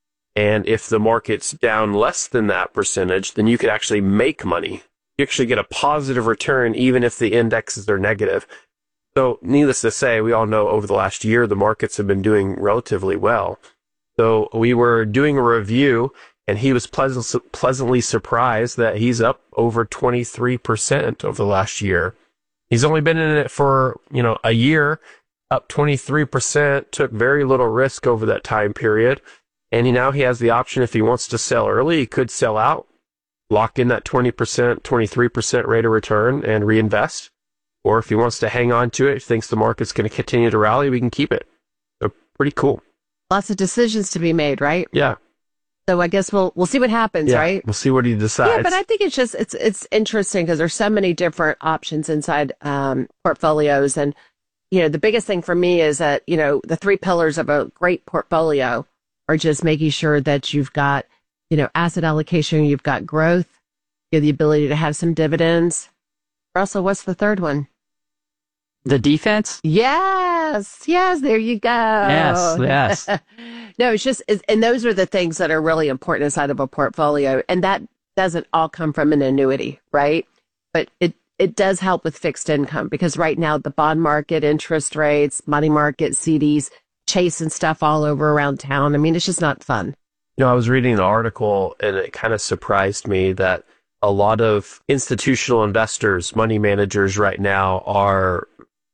Speaker 2: And if the market's down less than that percentage, then you could actually make money. You actually get a positive return even if the indexes are negative. So needless to say, we all know over the last year, the markets have been doing relatively well. So we were doing a review and he was pleasant, pleasantly surprised that he's up over twenty-three percent over the last year. He's only been in it for, you know, a year, up twenty-three percent, took very little risk over that time period. And he, now he has the option, if he wants to sell early, he could sell out, lock in that twenty percent, twenty-three percent rate of return and reinvest. Or if he wants to hang on to it, thinks the market's going to continue to rally, we can keep it. So pretty cool.
Speaker 1: Lots of decisions to be made, right?
Speaker 2: Yeah.
Speaker 1: So I guess we'll we'll see what happens,
Speaker 2: yeah,
Speaker 1: right?
Speaker 2: We'll see what he decides.
Speaker 1: Yeah, but I think it's just it's it's interesting because there's so many different options inside um, portfolios, and you know the biggest thing for me is that you know the three pillars of a great portfolio are just making sure that you've got you know asset allocation, you've got growth, you have the ability to have some dividends. Russell, what's the third one?
Speaker 3: The defense?
Speaker 1: Yes, yes, there you go.
Speaker 3: Yes, yes.
Speaker 1: No, it's just, it's, and those are the things that are really important inside of a portfolio. And that doesn't all come from an annuity, right? But it, it does help with fixed income because right now the bond market, interest rates, money market, C Ds, chasing stuff all over around town. I mean, it's just not fun.
Speaker 2: You know, I was reading an article and it kind of surprised me that a lot of institutional investors, money managers right now are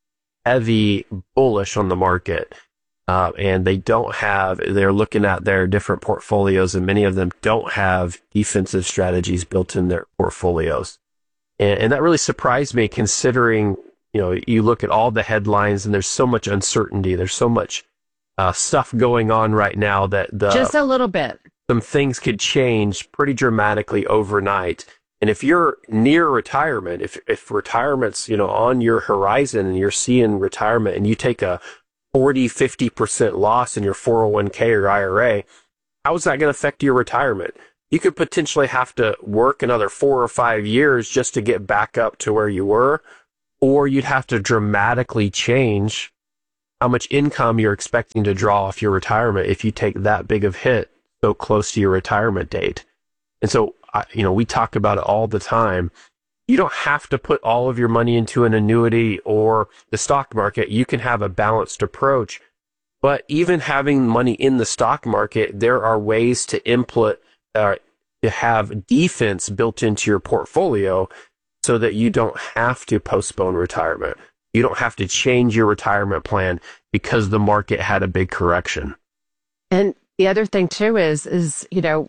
Speaker 2: heavy bullish on the market. Uh, and they don't have, they're looking at their different portfolios and many of them don't have defensive strategies built in their portfolios. And, and that really surprised me considering, you know, you look at all the headlines and there's so much uncertainty. There's so much uh, stuff going on right now that the,
Speaker 1: just a little bit.
Speaker 2: some things could change pretty dramatically overnight. And if you're near retirement, if, if retirement's, you know, on your horizon and you're seeing retirement and you take a forty, fifty percent loss in your four oh one k or I R A, how is that going to affect your retirement? You could potentially have to work another four or five years just to get back up to where you were, or you'd have to dramatically change how much income you're expecting to draw off your retirement if you take that big of hit so close to your retirement date. And so, I, you know, we talk about it all the time. You don't have to put all of your money into an annuity or the stock market. You can have a balanced approach. But even having money in the stock market, there are ways to input, uh, to have defense built into your portfolio so that you don't have to postpone retirement. You don't have to change your retirement plan because the market had a big correction.
Speaker 1: And the other thing too is, is, you know,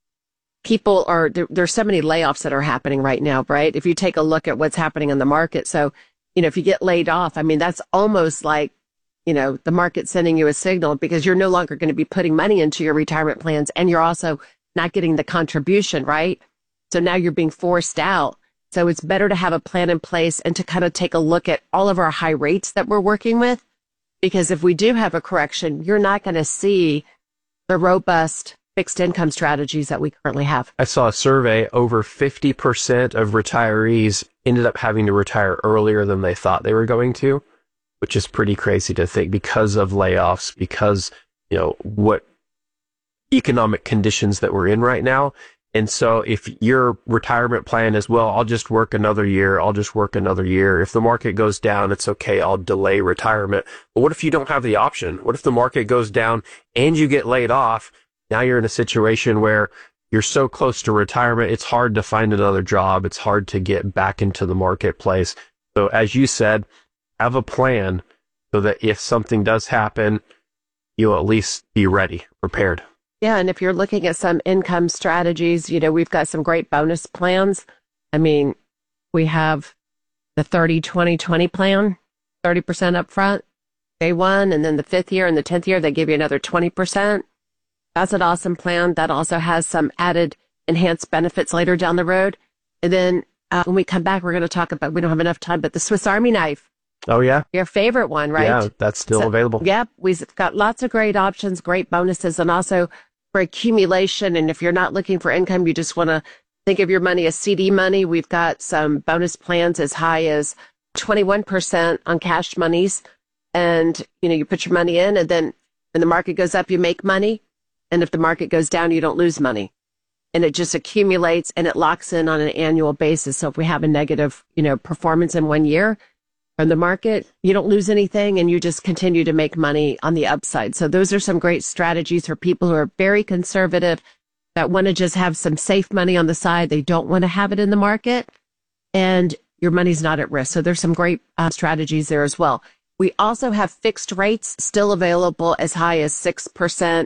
Speaker 1: people are, there, there's so many layoffs that are happening right now, right? If you take a look at what's happening in the market. So, you know, if you get laid off, I mean, that's almost like, you know, the market sending you a signal because you're no longer going to be putting money into your retirement plans and you're also not getting the contribution, right? So now you're being forced out. So it's better to have a plan in place and to kind of take a look at all of our high rates that we're working with. Because if we do have a correction, you're not going to see the robust fixed income strategies that we currently have.
Speaker 2: I saw a survey, over fifty percent of retirees ended up having to retire earlier than they thought they were going to, which is pretty crazy to think because of layoffs, because, you know, what economic conditions that we're in right now. And so if your retirement plan is, well, I'll just work another year, I'll just work another year. If the market goes down, it's okay, I'll delay retirement. But what if you don't have the option? What if the market goes down and you get laid off? Now you're in a situation where you're so close to retirement, it's hard to find another job. It's hard to get back into the marketplace. So as you said, have a plan so that if something does happen, you'll at least be ready, prepared.
Speaker 1: Yeah, and if you're looking at some income strategies, you know, we've got some great bonus plans. I mean, we have the thirty twenty twenty plan, thirty percent up front, day one, and then the fifth year and the tenth year, they give you another twenty percent. That's an awesome plan. That also has some added enhanced benefits later down the road. And then uh, when we come back, we're going to talk about, we don't have enough time, but the Swiss Army knife.
Speaker 2: Oh, yeah?
Speaker 1: Your favorite one, right?
Speaker 2: Yeah, that's still
Speaker 1: so,
Speaker 2: available.
Speaker 1: Yep. We've got lots of great options, great bonuses, and also for accumulation. And if you're not looking for income, you just want to think of your money as C D money, we've got some bonus plans as high as twenty-one percent on cash monies. And, you know, you put your money in and then when the market goes up, you make money. And if the market goes down, you don't lose money. And it just accumulates and it locks in on an annual basis. So if we have a negative, you know, performance in one year from the market, you don't lose anything and you just continue to make money on the upside. So those are some great strategies for people who are very conservative, that want to just have some safe money on the side. They don't want to have it in the market and your money's not at risk. So there's some great uh, strategies there as well. We also have fixed rates still available as high as six percent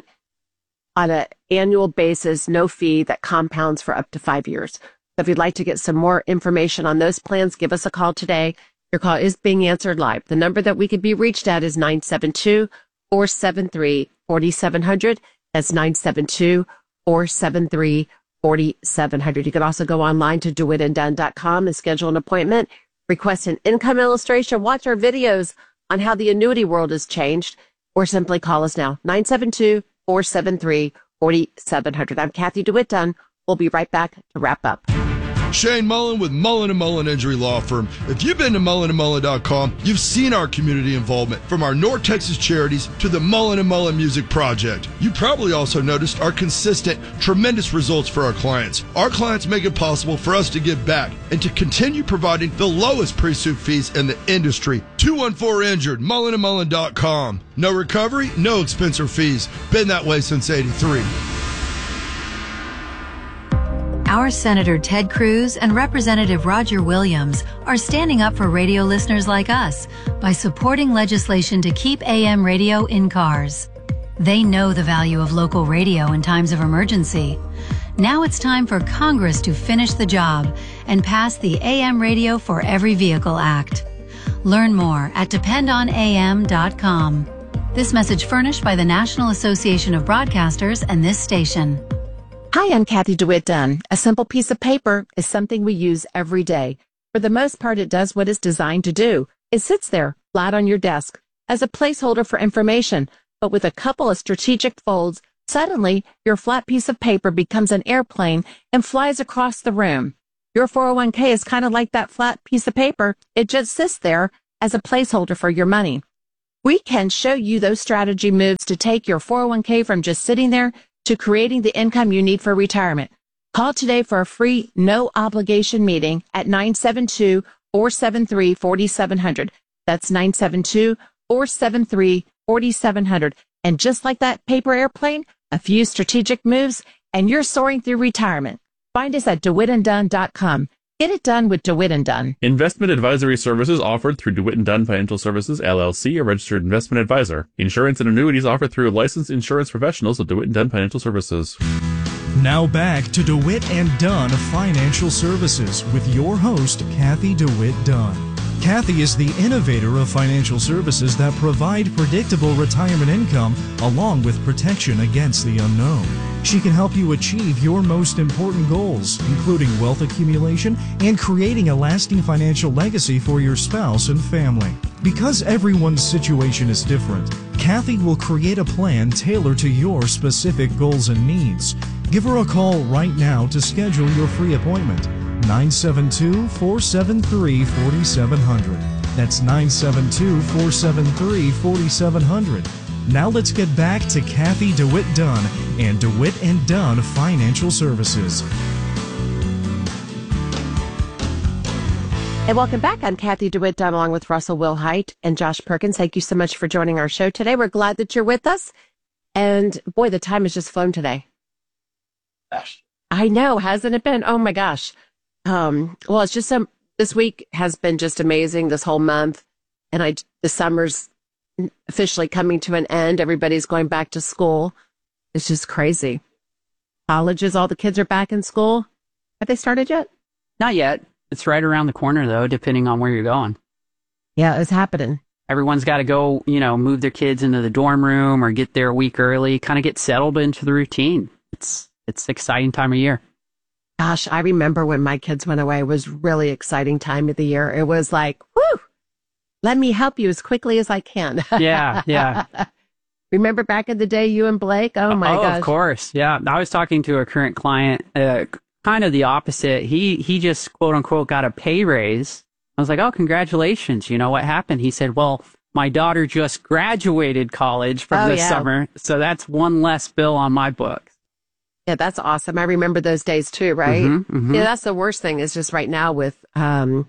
Speaker 1: on an annual basis, no fee, that compounds for up to five years. So if you'd like to get some more information on those plans, give us a call today. Your call is being answered live. The number that we could be reached at is nine seven two, four seven three, four seven zero zero. That's nine seven two, four seven three, four seven zero zero. You can also go online to do it and done dot com and schedule an appointment, request an income illustration, watch our videos on how the annuity world has changed, or simply call us now, nine seven two, four seven three, four seven zero zero. I'm Kathy DeWitt Dunn. We'll be right back to wrap up.
Speaker 19: Shane Mullen with Mullen and Mullen Injury Law Firm. If you've been to mullen and mullen dot com, you've seen our community involvement, from our North Texas charities to the Mullen and Mullen Music Project. You probably also noticed our consistent, tremendous results for our clients. Our clients make it possible for us to give back and to continue providing the lowest pre-suit fees in the industry. two one four injured, mullen and mullen dot com. No recovery, no expense or fees. Been that way since eighty-three.
Speaker 11: Our Senator Ted Cruz and Representative Roger Williams are standing up for radio listeners like us by supporting legislation to keep A M radio in cars. They know the value of local radio in times of emergency. Now it's time for Congress to finish the job and pass the A M Radio for Every Vehicle Act. Learn more at depend on A M dot com. This message furnished by the National Association of Broadcasters and this station.
Speaker 1: Hi, I'm Kathy DeWitt Dunn. A simple piece of paper is something we use every day. For the most part, it does what it's designed to do. It sits there, flat on your desk, as a placeholder for information. But with a couple of strategic folds, suddenly your flat piece of paper becomes an airplane and flies across the room. Your four oh one k is kind of like that flat piece of paper. It just sits there as a placeholder for your money. We can show you those strategy moves to take your four oh one k from just sitting there to creating the income you need for retirement. Call today for a free, no-obligation meeting at nine seven two, four seven three, four seven zero zero. That's nine seven two, four seven three, four seven zero zero. And just like that paper airplane, a few strategic moves, and you're soaring through retirement. Find us at dewitt and dunn dot com. Get it done with DeWitt and Dunn.
Speaker 20: Investment advisory services offered through DeWitt and Dunn Financial Services, L L C, a registered investment advisor. Insurance and annuities offered through licensed insurance professionals of DeWitt and Dunn Financial Services.
Speaker 8: Now back to DeWitt and Dunn Financial Services with your host, Kathy DeWitt Dunn. Kathy is the innovator of financial services that provide predictable retirement income along with protection against the unknown. She can help you achieve your most important goals, including wealth accumulation and creating a lasting financial legacy for your spouse and family. Because everyone's situation is different, Kathy will create a plan tailored to your specific goals and needs. Give her a call right now to schedule your free appointment. nine seven two, four seven three, four seven zero zero. That's nine seven two, four seven three, four seven zero zero. Now let's get back to Kathy DeWitt Dunn and DeWitt and Dunn Financial Services.
Speaker 1: And welcome back. I'm Kathy DeWitt Dunn along with Russell Wilhite and Josh Perkins. Thank you so much for joining our show today. We're glad that you're with us. And boy, the time has just flown today.
Speaker 2: Gosh.
Speaker 1: I know, hasn't it been? Oh my gosh. Um, well, it's just some, this week has been just amazing, this whole month. And I, the summer's officially coming to an end. Everybody's going back to school. It's just crazy. Colleges, all the kids are back in school. Have they started yet?
Speaker 3: Not yet. It's right around the corner, though, depending on where you're going.
Speaker 1: Yeah, it's happening.
Speaker 3: Everyone's got to go, you know, move their kids into the dorm room or get there a week early, kind of get settled into the routine. It's, it's an exciting time of year.
Speaker 1: Gosh, I remember when my kids went away. It was really exciting time of the year. It was like, whoo, let me help you as quickly as I can.
Speaker 3: Yeah, yeah.
Speaker 1: Remember back in the day, you and Blake? Oh, my
Speaker 3: oh,
Speaker 1: gosh.
Speaker 3: Of course. Yeah. I was talking to a current client, uh, kind of the opposite. He, he just, quote unquote, got a pay raise. I was like, oh, congratulations. You know what happened? He said, well, my daughter just graduated college from
Speaker 1: oh,
Speaker 3: this
Speaker 1: yeah.
Speaker 3: summer. So that's one less bill on my books.
Speaker 1: Yeah, that's awesome. I remember those days too, right?
Speaker 3: Mm-hmm, mm-hmm.
Speaker 1: Yeah, that's the worst thing is just right now with, um,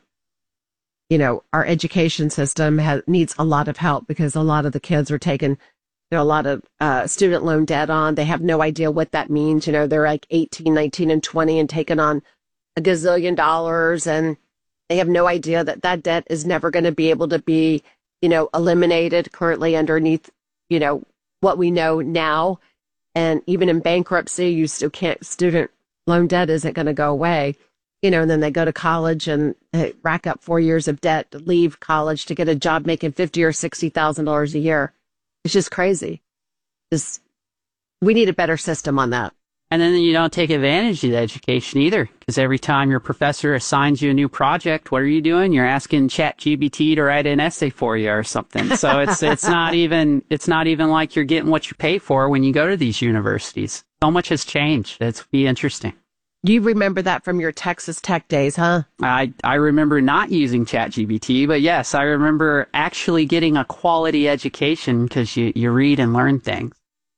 Speaker 1: you know, our education system has, needs a lot of help because a lot of the kids are taking, you know, a lot of uh, student loan debt on. They have no idea what that means. You know, they're like eighteen, nineteen, and twenty and taking on a gazillion dollars, and they have no idea that that debt is never going to be able to be, you know, eliminated currently underneath, you know, what we know now. And even in bankruptcy, you still can't, student loan debt isn't going to go away, you know, and then they go to college and they rack up four years of debt to leave college to get a job making fifty or sixty thousand dollars a year. It's just crazy. Just, we need a better system on that.
Speaker 3: And then you don't take advantage of the education either, because every time your professor assigns you a new project, what are you doing? You're asking ChatGPT to write an essay for you or something. So it's it's not even it's not even like you're getting what you pay for when you go to these universities. So much has changed. It's be interesting.
Speaker 1: You remember that from your Texas Tech days, huh?
Speaker 3: I I remember not using ChatGPT, but yes, I remember actually getting a quality education because you, you read and learn things.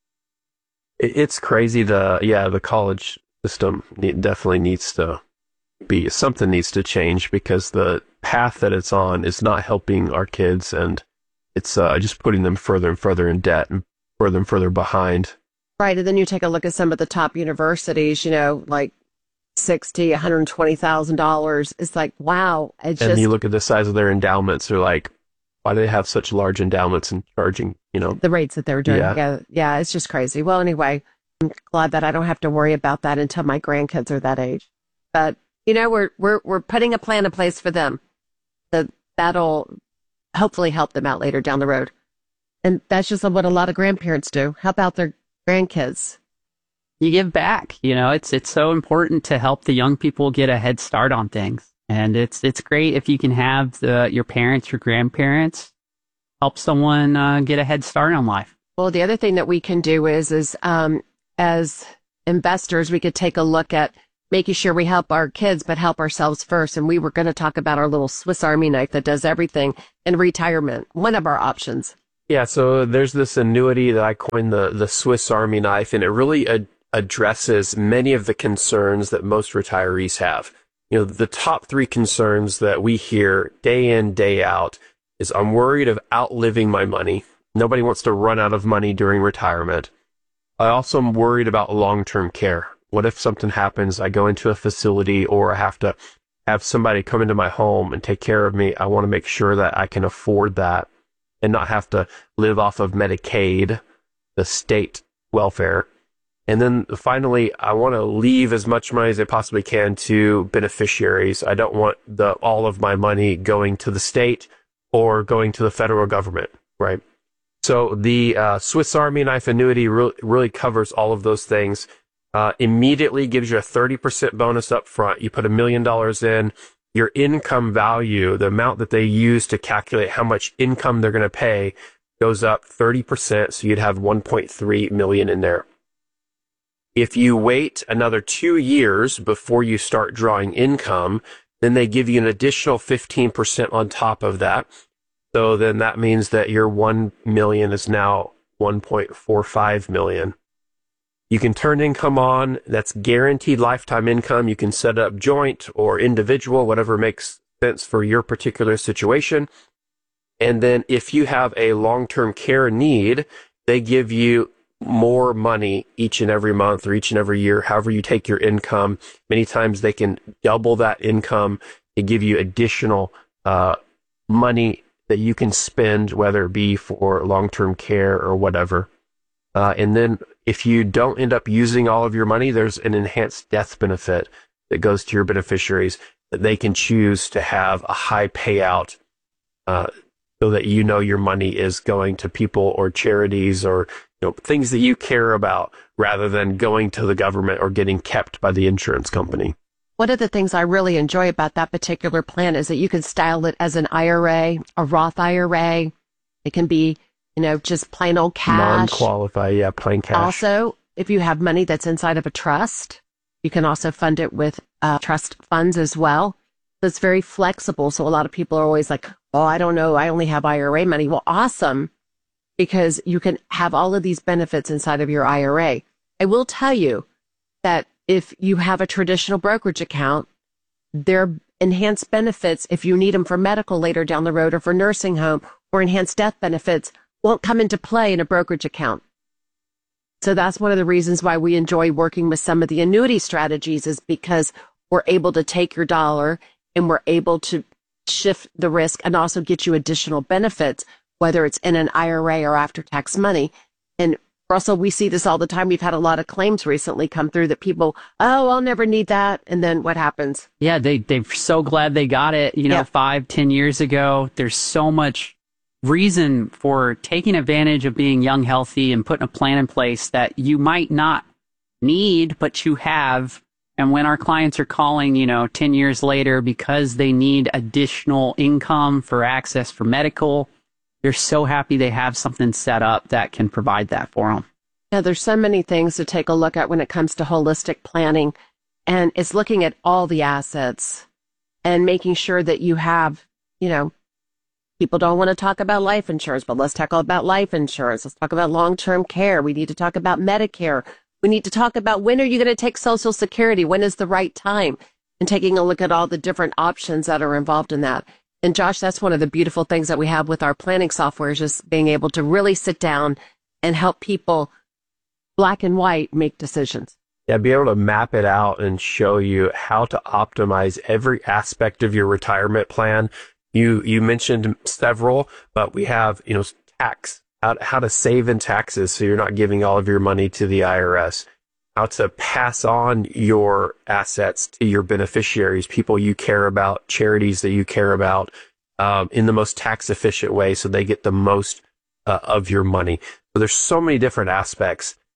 Speaker 2: It's crazy. The yeah, the college system need, definitely needs to be something needs to change because the path that it's on is not helping our kids, and it's uh, just putting them further and further in debt and further and further behind.
Speaker 1: Right, and then you take a look at some of the top universities, you know, like sixty, one hundred twenty thousand dollars. It's like, wow. It's
Speaker 2: and
Speaker 1: just,
Speaker 2: you look at the size of their endowments. They're like, why do they have such large endowments and charging, you know,
Speaker 1: the rates that they're doing?
Speaker 2: Yeah.
Speaker 1: yeah, yeah, it's just crazy. Well, anyway, I'm glad that I don't have to worry about that until my grandkids are that age. But you know, we're we're we're putting a plan in place for them that that'll hopefully help them out later down the road. And that's just what a lot of grandparents do. Help out their grandkids.
Speaker 3: you give back. You know, it's it's so important to help the young people get a head start on things. And it's it's great if you can have the your parents, your grandparents help someone uh, get a head start on life.
Speaker 1: Well, the other thing that we can do is, is um, as investors, we could take a look at making sure we help our kids, but help ourselves first. And we were going to talk about our little Swiss Army knife that does everything in retirement, one of our options.
Speaker 2: Yeah, so there's this annuity that I coined the, the Swiss Army knife, and it really ad- addresses many of the concerns that most retirees have. You know, the top three concerns that we hear day in, day out is I'm worried of outliving my money. Nobody wants to run out of money during retirement. I also am worried about long-term care. What if something happens, I go into a facility, or I have to have somebody come into my home and take care of me? I want to make sure that I can afford that and not have to live off of Medicaid, the state welfare. And then finally, I want to leave as much money as I possibly can to beneficiaries. I don't want the all of my money going to the state or going to the federal government, right? So the uh, Swiss Army knife annuity re- really covers all of those things. Uh, immediately gives you a thirty percent bonus up front. You put a million dollars in, your income value, the amount that they use to calculate how much income they're going to pay, goes up thirty percent. So you'd have one point three million in there. If you wait another two years before you start drawing income, then they give you an additional fifteen percent on top of that. So then that means that your one million is now one point four five million. You can turn income on. That's guaranteed lifetime income. You can set up joint or individual, whatever makes sense for your particular situation. And then if you have a long-term care need, they give you more money each and every month or each and every year, however you take your income. Many times they can double that income and give you additional uh, money that you can spend, whether it be for long-term care or whatever. Uh, and then if you don't end up using all of your money, there's an enhanced death benefit that goes to your beneficiaries that they can choose to have a high payout uh, so that you know your money is going to people or charities or you know things that you care about rather than going to the government or getting kept by the insurance company.
Speaker 1: One of the things I really enjoy about that particular plan is that you can style it as an I R A, a Roth I R A. It can be, you know, just plain old cash.
Speaker 2: Non-qualified, yeah, plain cash.
Speaker 1: Also, if you have money that's inside of a trust, you can also fund it with uh, trust funds as well. So it's very flexible. So a lot of people are always like, oh, I don't know, I only have I R A money. Well, awesome, because you can have all of these benefits inside of your I R A. I will tell you that if you have a traditional brokerage account, there are enhanced benefits if you need them for medical later down the road or for nursing home, or enhanced death benefits won't come into play in a brokerage account. So that's one of the reasons why we enjoy working with some of the annuity strategies, is because we're able to take your dollar and we're able to shift the risk and also get you additional benefits, whether it's in an I R A or after-tax money. And Russell, we see this all the time. We've had a lot of claims recently come through that people, oh, I'll never need that. And then what happens?
Speaker 3: Yeah, they, they're so glad they got it, you know, yeah. five, ten years ago. There's so much reason for taking advantage of being young, healthy, and putting a plan in place that you might not need, but you have. And when our clients are calling, you know, ten years later because they need additional income for access for medical, they're so happy they have something set up that can provide that for them.
Speaker 1: Yeah, there's so many things to take a look at when it comes to holistic planning. And it's looking at all the assets and making sure that you have, you know, people don't want to talk about life insurance, but let's talk about life insurance. Let's talk about long-term care. We need to talk about Medicare. We need to talk about when are you going to take Social Security? When is the right time? And taking a look at all the different options that are involved in that. And Josh, that's one of the beautiful things that we have with our planning software, is just being able to really sit down and help people, black and white, make decisions.
Speaker 2: Yeah, be able to map it out and show you how to optimize every aspect of your retirement plan. You you mentioned several, but we have, you know, tax, how, how to save in taxes so you're not giving all of your money to the I R S. How to pass on your assets to your beneficiaries, people you care about, charities that you care about, um, in the most tax efficient way so they get the most uh, of your money. So there's so many different aspects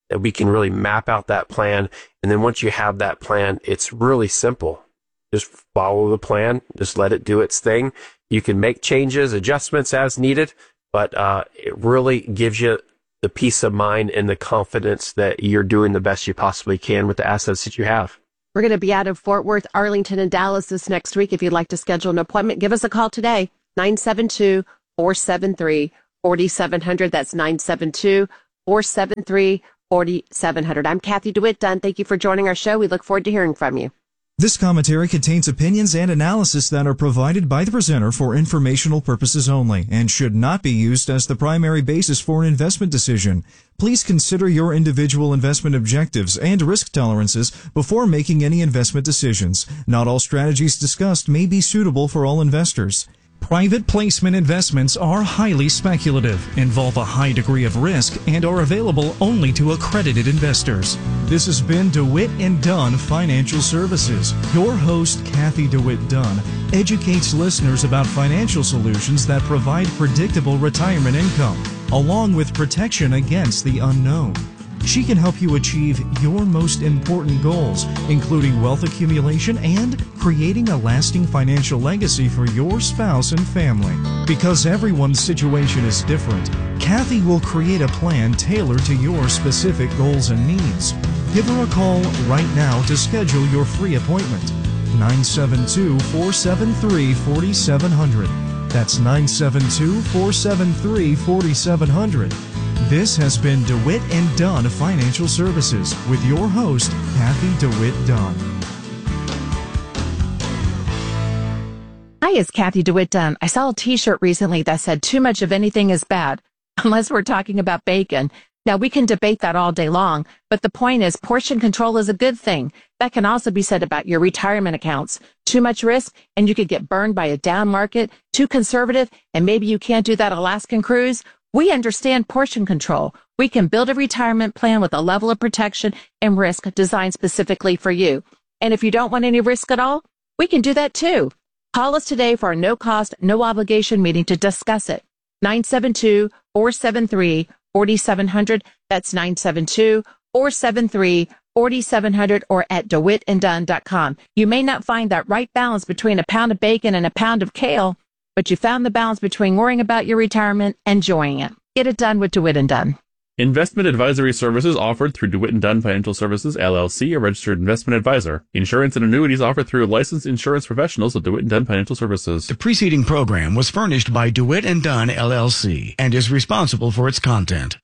Speaker 2: that we can really map out that plan. And then once you have that plan, it's really simple. Just follow the plan. Just let it do its thing. You can make changes, adjustments as needed, but uh, it really gives you the peace of mind and the confidence that you're doing the best you possibly can with the assets that you have.
Speaker 1: We're going to be out of Fort Worth, Arlington, and Dallas this next week. If you'd like to schedule an appointment, give us a call today, nine seven two, four seven three, four seven zero zero. That's nine seven two, four seven three, four seven zero zero. I'm Kathy DeWitt Dunn. Thank you for joining our show. We look forward to hearing from you.
Speaker 8: This commentary contains opinions and analysis that are provided by the presenter for informational purposes only and should not be used as the primary basis for an investment decision. Please consider your individual investment objectives and risk tolerances before making any investment decisions. Not all strategies discussed may be suitable for all investors. Private placement investments are highly speculative, involve a high degree of risk, and are available only to accredited investors. This has been DeWitt and Dunn Financial Services. Your host, Kathy DeWitt Dunn, educates listeners about financial solutions that provide predictable retirement income, along with protection against the unknown. She can help you achieve your most important goals, including wealth accumulation and creating a lasting financial legacy for your spouse and family. Because everyone's situation is different, Kathy will create a plan tailored to your specific goals and needs. Give her a call right now to schedule your free appointment. nine seven two, four seven three, four seven zero zero. That's nine seven two, four seven three, four seven zero zero. This has been DeWitt and Dunn Financial Services with your host, Kathy DeWitt Dunn.
Speaker 21: Hi, it's Kathy DeWitt Dunn. I saw a t-shirt recently that said too much of anything is bad, unless we're talking about bacon. Now, we can debate that all day long, but the point is portion control is a good thing. That can also be said about your retirement accounts. Too much risk, and you could get burned by a down market. Too conservative, and maybe you can't do that Alaskan cruise. We understand portion control. We can build a retirement plan with a level of protection and risk designed specifically for you. And if you don't want any risk at all, we can do that too. Call us today for a no-cost, no-obligation meeting to discuss it. nine seven two, four seven three, four seven zero zero. That's nine seven two, four seven three, four seven zero zero or at dewitt and dunn dot com. You may not find that right balance between a pound of bacon and a pound of kale, but you found the balance between worrying about your retirement and enjoying it. Get it done with DeWitt and Dunn.
Speaker 20: Investment advisory services offered through DeWitt and Dunn Financial Services, L L C, a registered investment advisor. Insurance and annuities offered through licensed insurance professionals of DeWitt and Dunn Financial Services.
Speaker 22: The preceding program was furnished by DeWitt and Dunn, L L C, and is responsible for its content.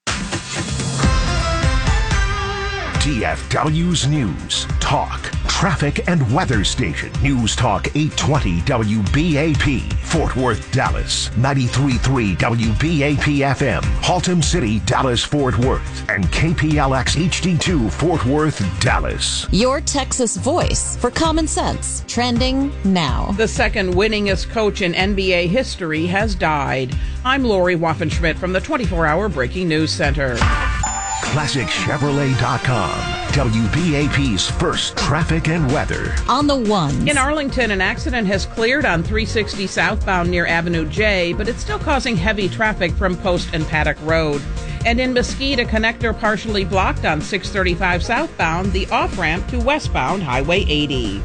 Speaker 12: D F W's News, Talk, Traffic and Weather Station. News Talk eight twenty W B A P, Fort Worth, Dallas. ninety-three point three W B A P F M, Haltom City, Dallas, Fort Worth. And K P L X H D two, Fort Worth, Dallas.
Speaker 13: Your Texas voice for common sense. Trending now.
Speaker 14: The second winningest coach in N B A history has died. I'm Lori Waffenschmidt from the twenty-four hour Breaking News Center.
Speaker 12: Classic Chevrolet dot com, W B A P's first traffic and weather.
Speaker 13: On the ones.
Speaker 14: In Arlington, an accident has cleared on three sixty southbound near Avenue J, but it's still causing heavy traffic from Post and Paddock Road. And in Mesquite, a connector partially blocked on six thirty-five southbound, the off-ramp to westbound Highway eighty.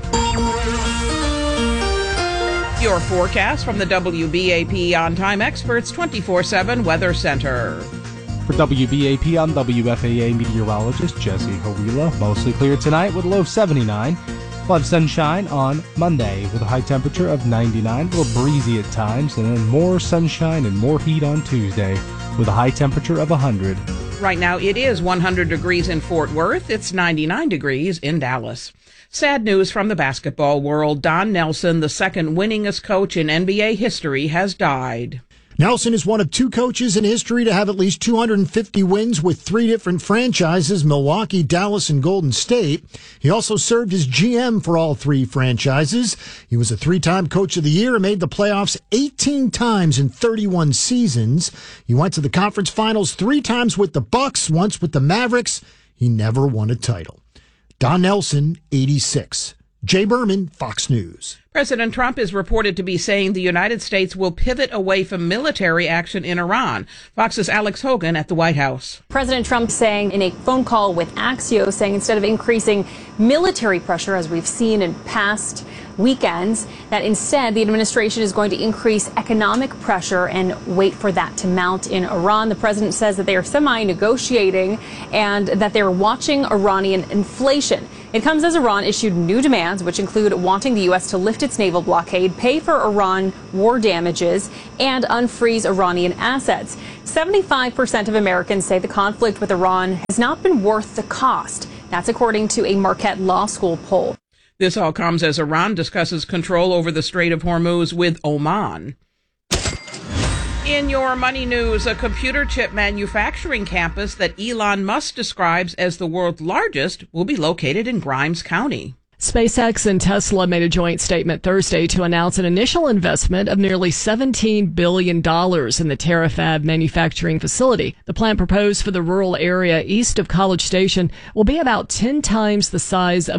Speaker 14: Your forecast from the W B A P On Time Experts twenty-four seven Weather Center.
Speaker 15: For W B A P, I'm W F A A meteorologist Jesse Hawila. Mostly clear tonight with a low of seventy-nine. We'll have sunshine on Monday with a high temperature of ninety-nine. A little breezy at times, and then more sunshine and more heat on Tuesday with a high temperature of one hundred.
Speaker 14: Right now it is one hundred degrees in Fort Worth. It's ninety-nine degrees in Dallas. Sad news from the basketball world. Don Nelson, the second winningest coach in N B A history, has died.
Speaker 23: Nelson is one of two coaches in history to have at least two hundred fifty wins with three different franchises, Milwaukee, Dallas, and Golden State. He also served as G M for all three franchises. He was a three-time Coach of the Year and made the playoffs eighteen times in thirty-one seasons. He went to the conference finals three times with the Bucks, once with the Mavericks. He never won a title. Don Nelson, eighty-six. Jay Berman, Fox News.
Speaker 14: President Trump is reported to be saying the United States will pivot away from military action in Iran. Fox's Alex Hogan at the White House.
Speaker 16: President Trump saying in a phone call with Axios, saying instead of increasing military pressure, as we've seen in past weekends, that instead the administration is going to increase economic pressure and wait for that to mount in Iran. The president says that they are semi-negotiating and that they're watching Iranian inflation. It comes as Iran issued new demands, which include wanting the U S to lift its naval blockade, pay for Iran war damages, and unfreeze Iranian assets. seventy-five percent of Americans say the conflict with Iran has not been worth the cost. That's according to a Marquette Law School poll.
Speaker 14: This all comes as Iran discusses control over the Strait of Hormuz with Oman. In your money news, a computer chip manufacturing campus that Elon Musk describes as the world's largest will be located in Grimes County.
Speaker 4: SpaceX and Tesla made a joint statement Thursday to announce an initial investment of nearly seventeen billion dollars in the Terafab manufacturing facility. The plant proposed for the rural area east of College Station will be about ten times the size of